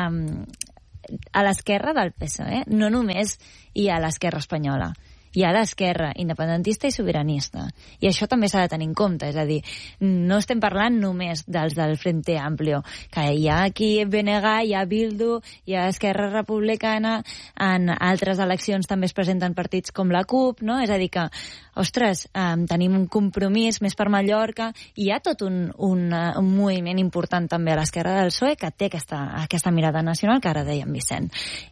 a l'esquerra del PSOE no només hi ha l'esquerra espanyola, hi ha l'esquerra independentista i sobiranista. I això també s'ha de tenir en compte. És a dir, no estem parlant només dels del Frente Amplio, que hi ha aquí BNG, hi ha Bildu, hi ha Esquerra Republicana, en altres eleccions també es presenten partits com la CUP, no? És a dir que, ostres, tenim un compromís més per Mallorca, i hi ha tot un moviment important també a l'esquerra del PSOE que té aquesta mirada nacional que ara deia en Vicent.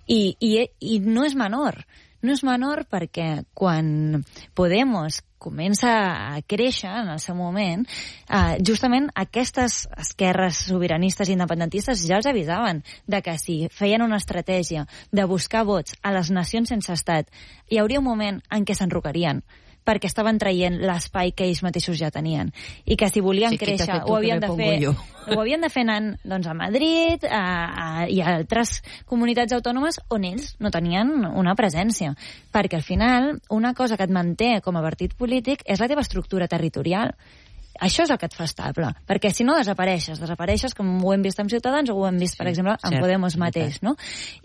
I no és menor. No és menor perquè quan Podemos comença a créixer en el seu moment, justament aquestes esquerres sobiranistes i independentistes ja els avisaven de que si feien una estratègia de buscar vots a les nacions sense estat, hi hauria un moment en què s'enrocarien, perquè estaven traient l'espai que ells mateixos ja tenien. I que si volien créixer ho havien de fer anant doncs, a Madrid i a altres comunitats autònomes on ells no tenien una presència. Perquè al final una cosa que et manté com a partit polític és la teva estructura territorial. Això és el que et fa estable, perquè si no desapareixes com ho hem vist amb Ciutadans o ho hem vist, per exemple, amb Podemos mateix, no?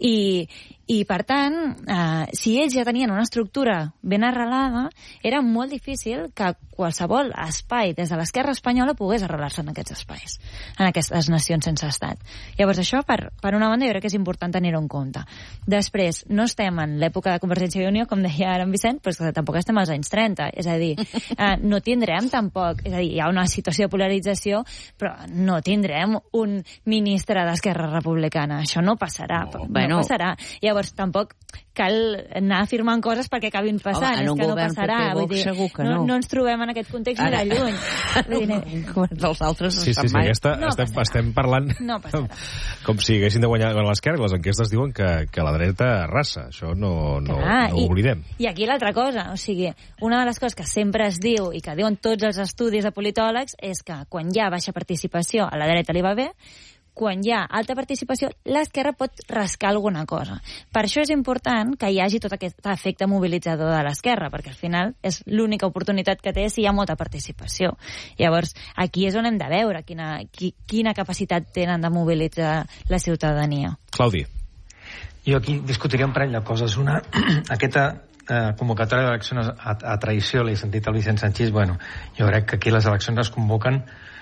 I per tant, si ells ja tenien una estructura ben arrelada, era molt difícil que qualsevol espai des de l'esquerra espanyola pogués arrelar-se en aquests espais, en aquestes nacions sense estat. Llavors això, per una banda, jo crec que és important tenir-ho en compte. Després, no estem en l'època de Convergència i Unió, com deia ara en Vicent, però que tampoc estem als anys 30, és a dir, no tindrem tampoc, és a dir, hi ha una situació de polarització, però no tindrem un ministre d'Esquerra Republicana. Això no passarà. No passarà. Llavors, tampoc cal anar afirmant coses perquè acabin passant. És que no passarà. Vull dir, no ens trobem en aquest context ni de lluny. Els altres estem parlant com si haguessin de guanyar l'esquerra. Les enquestes diuen que la dreta arrasa. Això no ho oblidem. I aquí l'altra cosa, o sigui, una de les coses que sempre es diu i que diuen tots els estudis de politòlegs és que quan hi ha baixa participació a la dreta li va bé, quan hi ha alta participació, l'esquerra pot rascar alguna cosa. Per això és important que hi hagi tot aquest efecte mobilitzador de l'esquerra, perquè al final és l'única oportunitat que té si hi ha molta participació. Llavors, aquí és on hem de veure quina capacitat tenen de mobilitzar la ciutadania. Claudi. Jo aquí discutiria un parell de coses. Una, aquesta convocatòria d'eleccions a traïció, l'he sentit al Vicent Sanchis, bueno, jo crec que aquí les eleccions es convoquen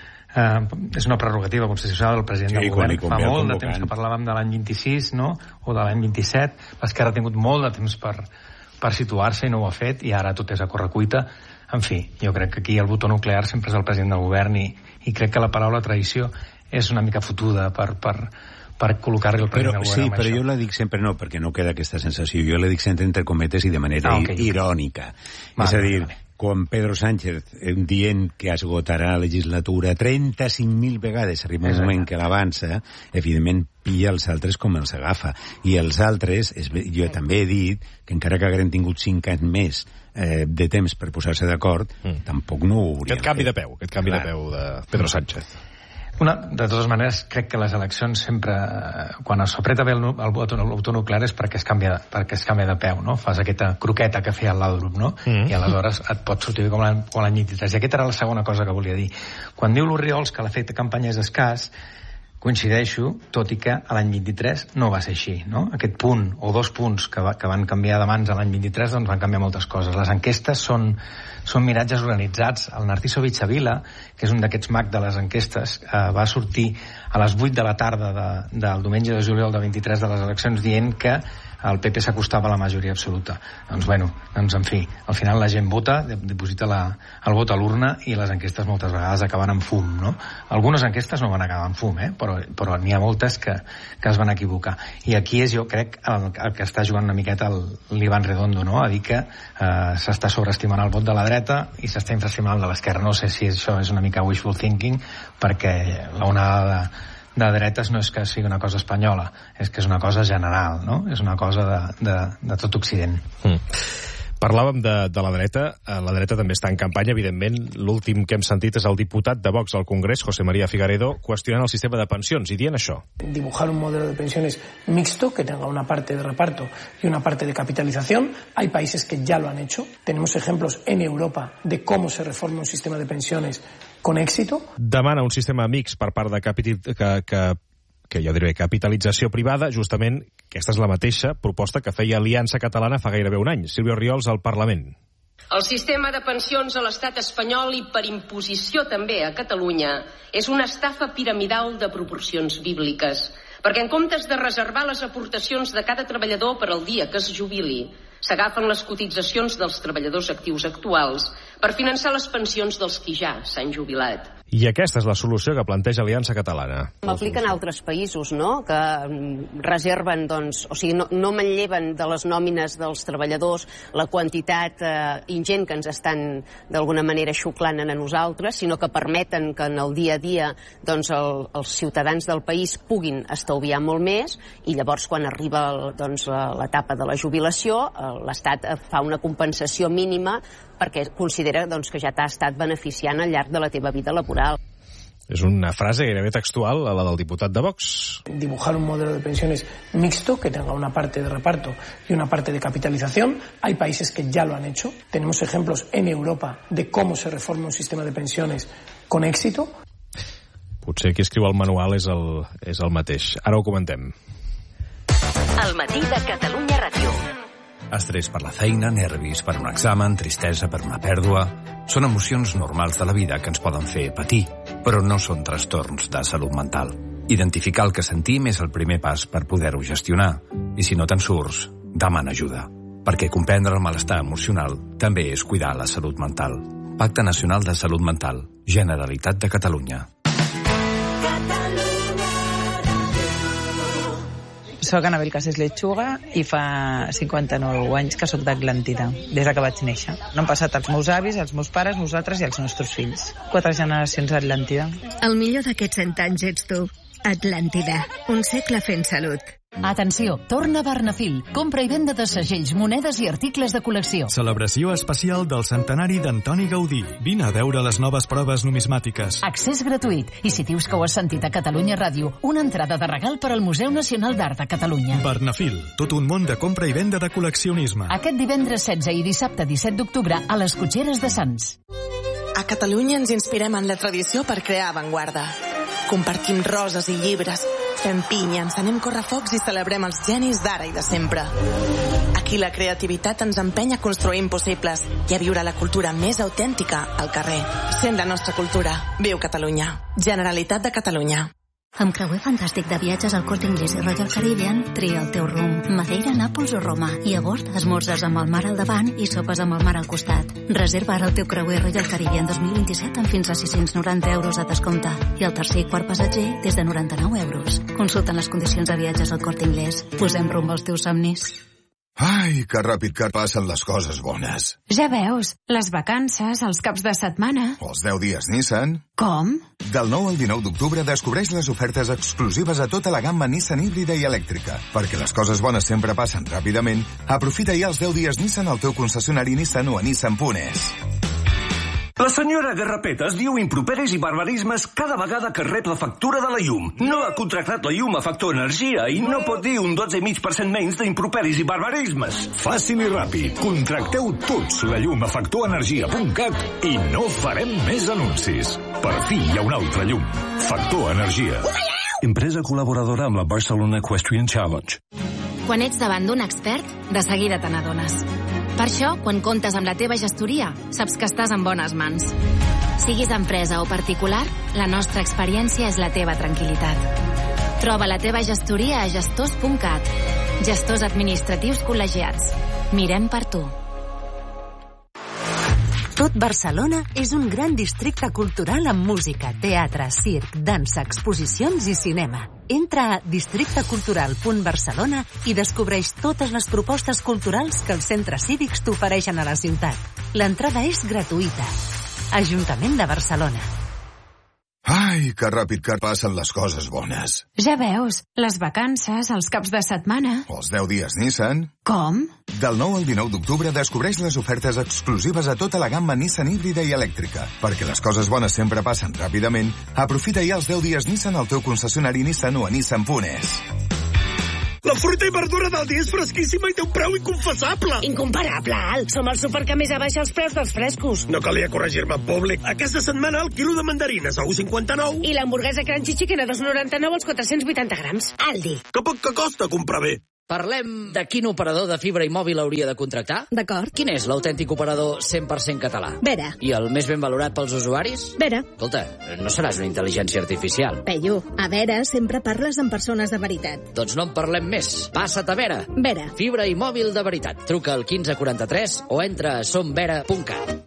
és una prerrogativa constitucional del president del govern. Fa molt de temps que parlàvem de l'any 26, no? O de l'any 27. L'esquerra ha tingut molt de temps per situar-se i no ho ha fet, i ara tot és a correcuita. En fi, jo crec que aquí el botó nuclear sempre és el president del govern, i crec que la paraula traïció és una mica fotuda per col·locar-li el president del govern. Sí, però jo la dic sempre no, perquè no queda aquesta sensació. Jo la dic sempre entre cometes i de manera irònica. És a dir, quan Pedro Sánchez dient que esgotarà la legislatura 35.000 vegades, arriba un moment que l'avança, evidentment pilla els altres com els agafa. I els altres, jo també he dit que encara que haguem tingut 5 anys més de temps per posar-se d'acord, tampoc no ho hauríem fet. Aquest canvi de peu de Pedro Sánchez. De totes maneres, crec que les eleccions sempre, quan s'apreta bé el botó nuclear és perquè es canvia de peu, no? Fas aquesta croqueta que feia el Laudrup, no? I aleshores et pot sortir com l'any 23. I aquesta era la segona cosa que volia dir. Quan diu l'Orriols que l'efecte campanya és escàs, Coincideixo, tot i que l'any 23 no va ser així, no? Aquest punt o 2 punts que van canviar de mans l'any 23 doncs van canviar moltes coses. Les enquestes són miratges organitzats. El Narciso Vichavila, que és un d'aquests mag de les enquestes, va sortir a les 8 de la tarda del diumenge de juliol del 23 de les eleccions dient que el PP s'acostava a la majoria absoluta. Doncs, en fi, al final la gent vota, diposita el vot a l'urna i les enquestes moltes vegades acaben en fum, no? Algunes enquestes no van acabar en fum, però n'hi ha moltes que es van equivocar. I aquí és, jo crec, el que està jugant una miqueta l'Ivan Redondo, no? A dir que s'està sobreestimant el vot de la dreta i s'està infraestimant el de l'esquerra. No sé si això és una mica wishful thinking, perquè l'onada de dretes no és que sigui una cosa espanyola, és que és una cosa general, no? És una cosa de tot Occident. Parlàvem de la dreta també està en campanya, evidentment. L'últim que hem sentit és el diputat de Vox al Congrés, José María Figaredo, qüestionant el sistema de pensions i dient això. Dibujar un modelo de pensiones mixto que tenga una parte de reparto y una parte de capitalización. Hay países que ya lo han hecho. Tenemos ejemplos en Europa de cómo se reforma un sistema de pensiones con éxito. Demana un sistema mix per part de capitalització privada. Justament aquesta és la mateixa proposta que feia Aliança Catalana fa gairebé un any. Sílvia Oriols al Parlament. El sistema de pensions a l'estat espanyol i per imposició també a Catalunya és una estafa piramidal de proporcions bíbliques, perquè en comptes de reservar les aportacions de cada treballador per al dia que es jubili, s'agafen les cotitzacions dels treballadors actius actuals per finançar les pensions dels qui ja s'han jubilat. I aquesta és la solució que planteja Aliança Catalana. M'apliquen altres països, no?, que reserven, doncs, o sigui, no manlleven de les nòmines dels treballadors la quantitat ingent que ens estan d'alguna manera xuclant a nosaltres, sinó que permeten que en el dia a dia doncs, els ciutadans del país puguin estalviar molt més, i llavors quan arriba l'etapa de la jubilació l'Estat fa una compensació mínima perquè considera doncs, que ja t'ha estat beneficiant al llarg de la teva vida laboral. És una frase gairebé textual, la del diputat de Vox. Dibujar un modelo de pensiones mixto que tenga una parte de reparto y una parte de capitalización. Hay países que ya lo han hecho. Tenemos ejemplos en Europa de cómo se reforma un sistema de pensiones con éxito. Potser qui escriu el manual és el mateix. Ara ho comentem. El matí de Catalunya Ràdio. Estrès per la feina, nervis per un examen, tristesa per una pèrdua... Són emocions normals de la vida que ens poden fer patir, però no són trastorns de salut mental. Identificar el que sentim és el primer pas per poder-ho gestionar. I si no te'n surts, demana ajuda. Perquè comprendre el malestar emocional també és cuidar la salut mental. Pacte Nacional de Salut Mental. Generalitat de Catalunya. Soc Anabel Casés Lechuga i fa 59 anys que soc d'Atlàntida, des que vaig néixer. No han passat els meus avis, els meus pares, nosaltres i els nostres fills. 4 generacions d'Atlàntida. El millor d'aquests 100 anys ets tu. Atlàntida, un segle fent salut. Atenció, torna Barnafil. Compra i venda de segells, monedes i articles de col·lecció. Celebració especial del centenari d'Antoni Gaudí. Vine a veure les noves proves numismàtiques. Accés gratuït. I si dius que ho has sentit a Catalunya Ràdio, una entrada de regal per al Museu Nacional d'Art de Catalunya. Barnafil, tot un món de compra i venda de col·leccionisme. Aquest divendres 16 i dissabte 17 d'octubre a les Cotxeres de Sants. A Catalunya ens inspirem en la tradició per crear avantguarda. Compartim roses i llibres, fem pinya, encenem correfocs i celebrem els genis d'ara i de sempre. Aquí la creativitat ens empenya a construir impossibles i a viure la cultura més autèntica al carrer. Sent la nostra cultura. Viu Catalunya. Generalitat de Catalunya. Amb creuer fantàstic de viatges al Corte Inglés i Royal Caribbean, tria el teu rumb. Madeira, Nàpols o Roma. I a bord, esmorzes amb el mar al davant i sopes amb el mar al costat. Reserva ara el teu creuer Royal Caribbean 2027 amb fins a 690 euros de descompte. I el tercer i quart passatger des de 99 euros. Consulta les condicions de viatges al Corte Inglés. Posem rumb als teus somnis. Ai, que ràpid que passen les coses bones. Ja veus, les vacances, els caps de setmana... Els 10 dies Nissan... Com? Del 9 al 19 d'octubre descobreix les ofertes exclusives a tota la gamma Nissan híbrida i elèctrica. Perquè les coses bones sempre passen ràpidament, aprofita ja els 10 dies Nissan al teu concessionari Nissan o a Nissan.es. La senyora Garrapetes diu improperis i barbarismes cada vegada que rep la factura de la llum. No ha contractat la llum a Factor Energia i no pot dir un 12,5% menys d'improperis i barbarismes. Fàcil i ràpid. Contracteu tots la llum a factorenergia.cat i no farem més anuncis. Per fi hi ha una altra llum. Factor Energia. empresa col·laboradora amb la Barcelona Equestrian Challenge. Quan ets davant d'un expert, de seguida te n'adones. Per això, quan comptes amb la teva gestoria, saps que estàs en bones mans. Siguis empresa o particular, la nostra experiència és la teva tranquil·litat. Troba la teva gestoria a gestors.cat. Gestors administratius col·legiats. Mirem per tu. Tot Barcelona és un gran districte cultural amb música, teatre, circ, dansa, exposicions i cinema. Entra a districtecultural.barcelona i descobreix totes les propostes culturals que els centres cívics t'ofereixen a la ciutat. L'entrada és gratuïta. Ajuntament de Barcelona. Ai, que ràpid que passen les coses bones. Ja veus, les vacances, els caps de setmana... Els 10 dies Nissan. Com? Del 9 al 19 d'octubre descobreix les ofertes exclusives a tota la gamma Nissan híbrida i elèctrica. Perquè les coses bones sempre passen ràpidament, aprofita ja els 10 dies Nissan al teu concessionari Nissan o a nissan.es. La fruita i verdura del dia és fresquíssima i té un preu inconfessable. Incomparable, Al. Som el súper que més abaixa els preus dels frescos. No calia corregir-me en públic. Aquesta setmana el quilo de mandarines a 1,59. I l'hamburguesa Crunchy Chicken a 2,99 als 480 grams. Aldi. Que poc que costa comprar bé. Parlem de quin operador de fibra i mòbil hauria de contractar? D'acord. Quin és l'autèntic operador 100% català? Vera. I el més ben valorat pels usuaris? Vera. Escolta, no seràs una intel·ligència artificial. Peyu, a Vera sempre parles amb persones de veritat. Doncs no en parlem més. Passa't a Vera. Vera. Fibra i mòbil de veritat. Truca al 1543 o entra a somvera.cat.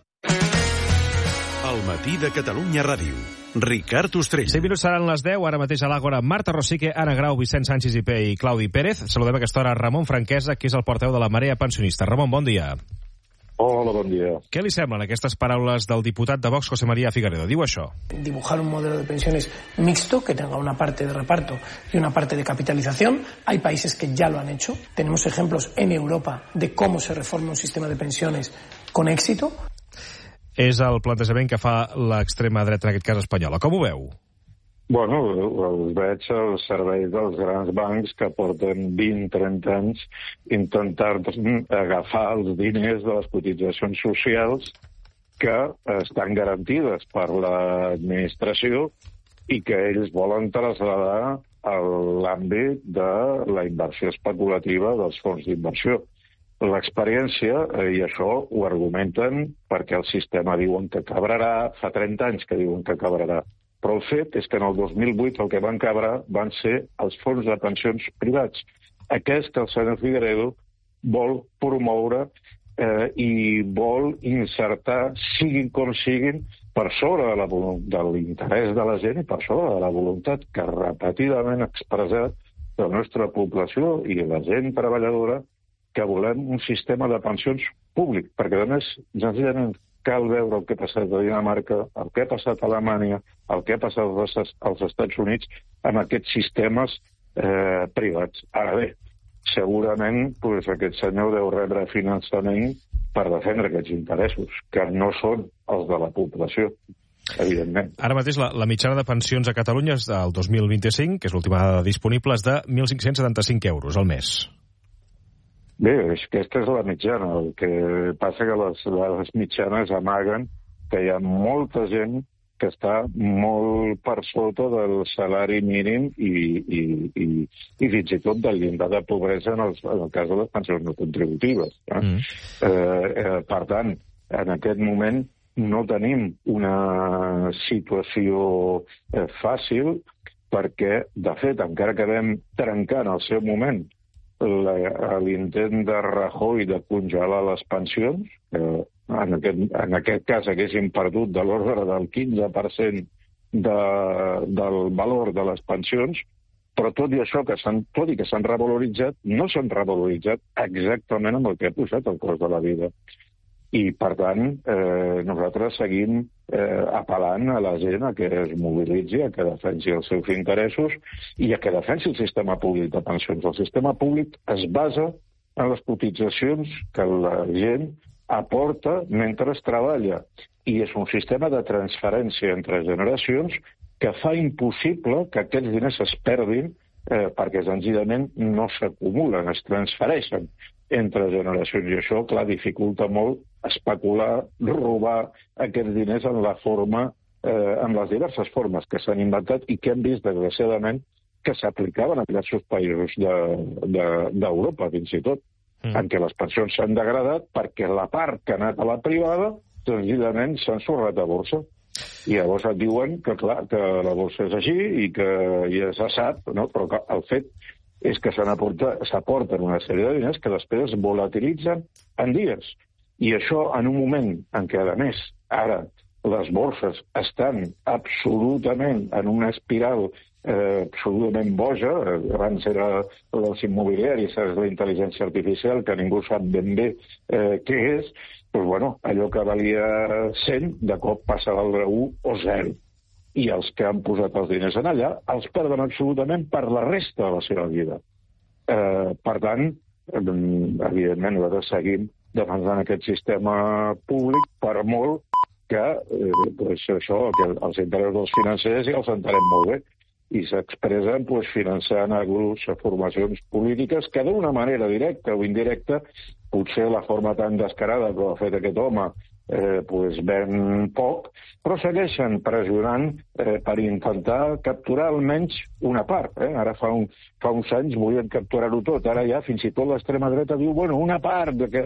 El matí de Catalunya Ràdio. Ricard Ostrell. 5 minuts seran les 10, ara mateix a l'Àgora. Marta Rosique, Anna Grau, Vicent Sánchez i i Claudi Pérez. Saludem a aquesta hora Ramon Franquesa, que és el portaveu de la Marea Pensionista. Ramon, bon dia. Hola, bon dia. Què li semblen aquestes paraules del diputat de Vox, José María Figueredo? Diu això. Dibujar un modelo de pensiones mixto que tenga una parte de reparto y una parte de capitalización. Hay países que ya lo han hecho. Tenemos ejemplos en Europa de cómo se reforma un sistema de pensiones con éxito. És el plantejament que fa l'extrema dreta, en aquest cas espanyola. Com ho veu? Bueno, els veig als serveis dels grans bancs que porten 20-30 anys intentant agafar els diners de les cotitzacions socials que estan garantides per l'administració i que ells volen traslladar a l'àmbit de la inversió especulativa dels fons d'inversió. L'experiència, i això ho argumenten perquè el sistema diuen que quebrarà, fa 30 anys que diuen que quebrarà, però el fet és que en el 2008 el que van quebrar van ser els fons de pensions privats. Aquest que el senyor Figueredo vol promoure i vol insertar, siguin com siguin, per sobre de l'interès de la gent i per sobre de la voluntat que repetidament ha expressat la nostra població i la gent treballadora que volem un sistema de pensions públic, perquè a més, senzillament, cal veure el que ha passat a Dinamarca, el que ha passat a Alemanya, el que ha passat als Estats Units amb aquests sistemes privats. Ara bé, segurament aquest senyor deu rebre finançament per defendre aquests interessos, que no són els de la població, evidentment. Ara mateix la mitjana de pensions a Catalunya és del 2025, que és l'última dada disponible, és de 1.575 euros al mes. Bé, és que aquesta és la mitjana. El que passa que les mitjanes amaguen que hi ha molta gent que està molt per sota del salari mínim i fins i tot del llindar de pobresa en el cas de les pensions no contributives. Per tant, en aquest moment no tenim una situació fàcil perquè, de fet, encara que vam trencar en el seu moment l'intent de Rajoy de congelar les pensions, en aquest cas haguéssim perdut de l'ordre del 15% del valor de les pensions, però tot i això, tot i que s'han revaloritzat, no s'han revaloritzat exactament amb el que ha pujat el cost de la vida. I, per tant, nosaltres seguim apel·lant a la gent a que es mobilitzi, a que defensi els seus interessos i a que defensi el sistema públic de pensions. El sistema públic es basa en les cotitzacions que la gent aporta mentre es treballa. I és un sistema de transferència entre generacions que fa impossible que aquests diners es perdin perquè senzillament no s'acumulen, es transfereixen entre generacions. I això, clar, dificulta molt especular, robar aquests diners en la forma, en les diverses formes que s'han inventat i que hem vist, desgraciadament, que s'aplicaven a diversos països d'Europa, fins i tot, en què les pensions s'han degradat perquè la part que ha anat a la privada, senzillament s'ha ensorrat a borsa. I llavors et diuen que, clar, que la borsa és així i que ja se sap, no? Però el fet és que s'aporten una sèrie de diners que després es volatilitzen en dies. I això en un moment en què, a més, ara les borses estan absolutament en una espiral absolutament boja, abans era dels immobiliaris, és la intel·ligència artificial, que ningú sap ben bé què és, doncs, bueno, allò que valia 100, de cop passa a valdre 1 o 0. I els que han posat els diners en allà els perden absolutament per la resta de la seva vida. Per tant, evidentment, nosaltres seguim defensant aquest sistema públic per molt que això, que els interessos dels financers ja els entenem molt bé i s'expressen finançant a grups, a formacions polítiques que d'una manera directa o indirecta, potser la forma tan descarada que ho ha fet aquest home ven poc, però segueixen pressionant per intentar capturar almenys una part. Ara fa uns anys volien capturar-ho tot, ara ja fins i tot l'extrema dreta diu, bueno, una part,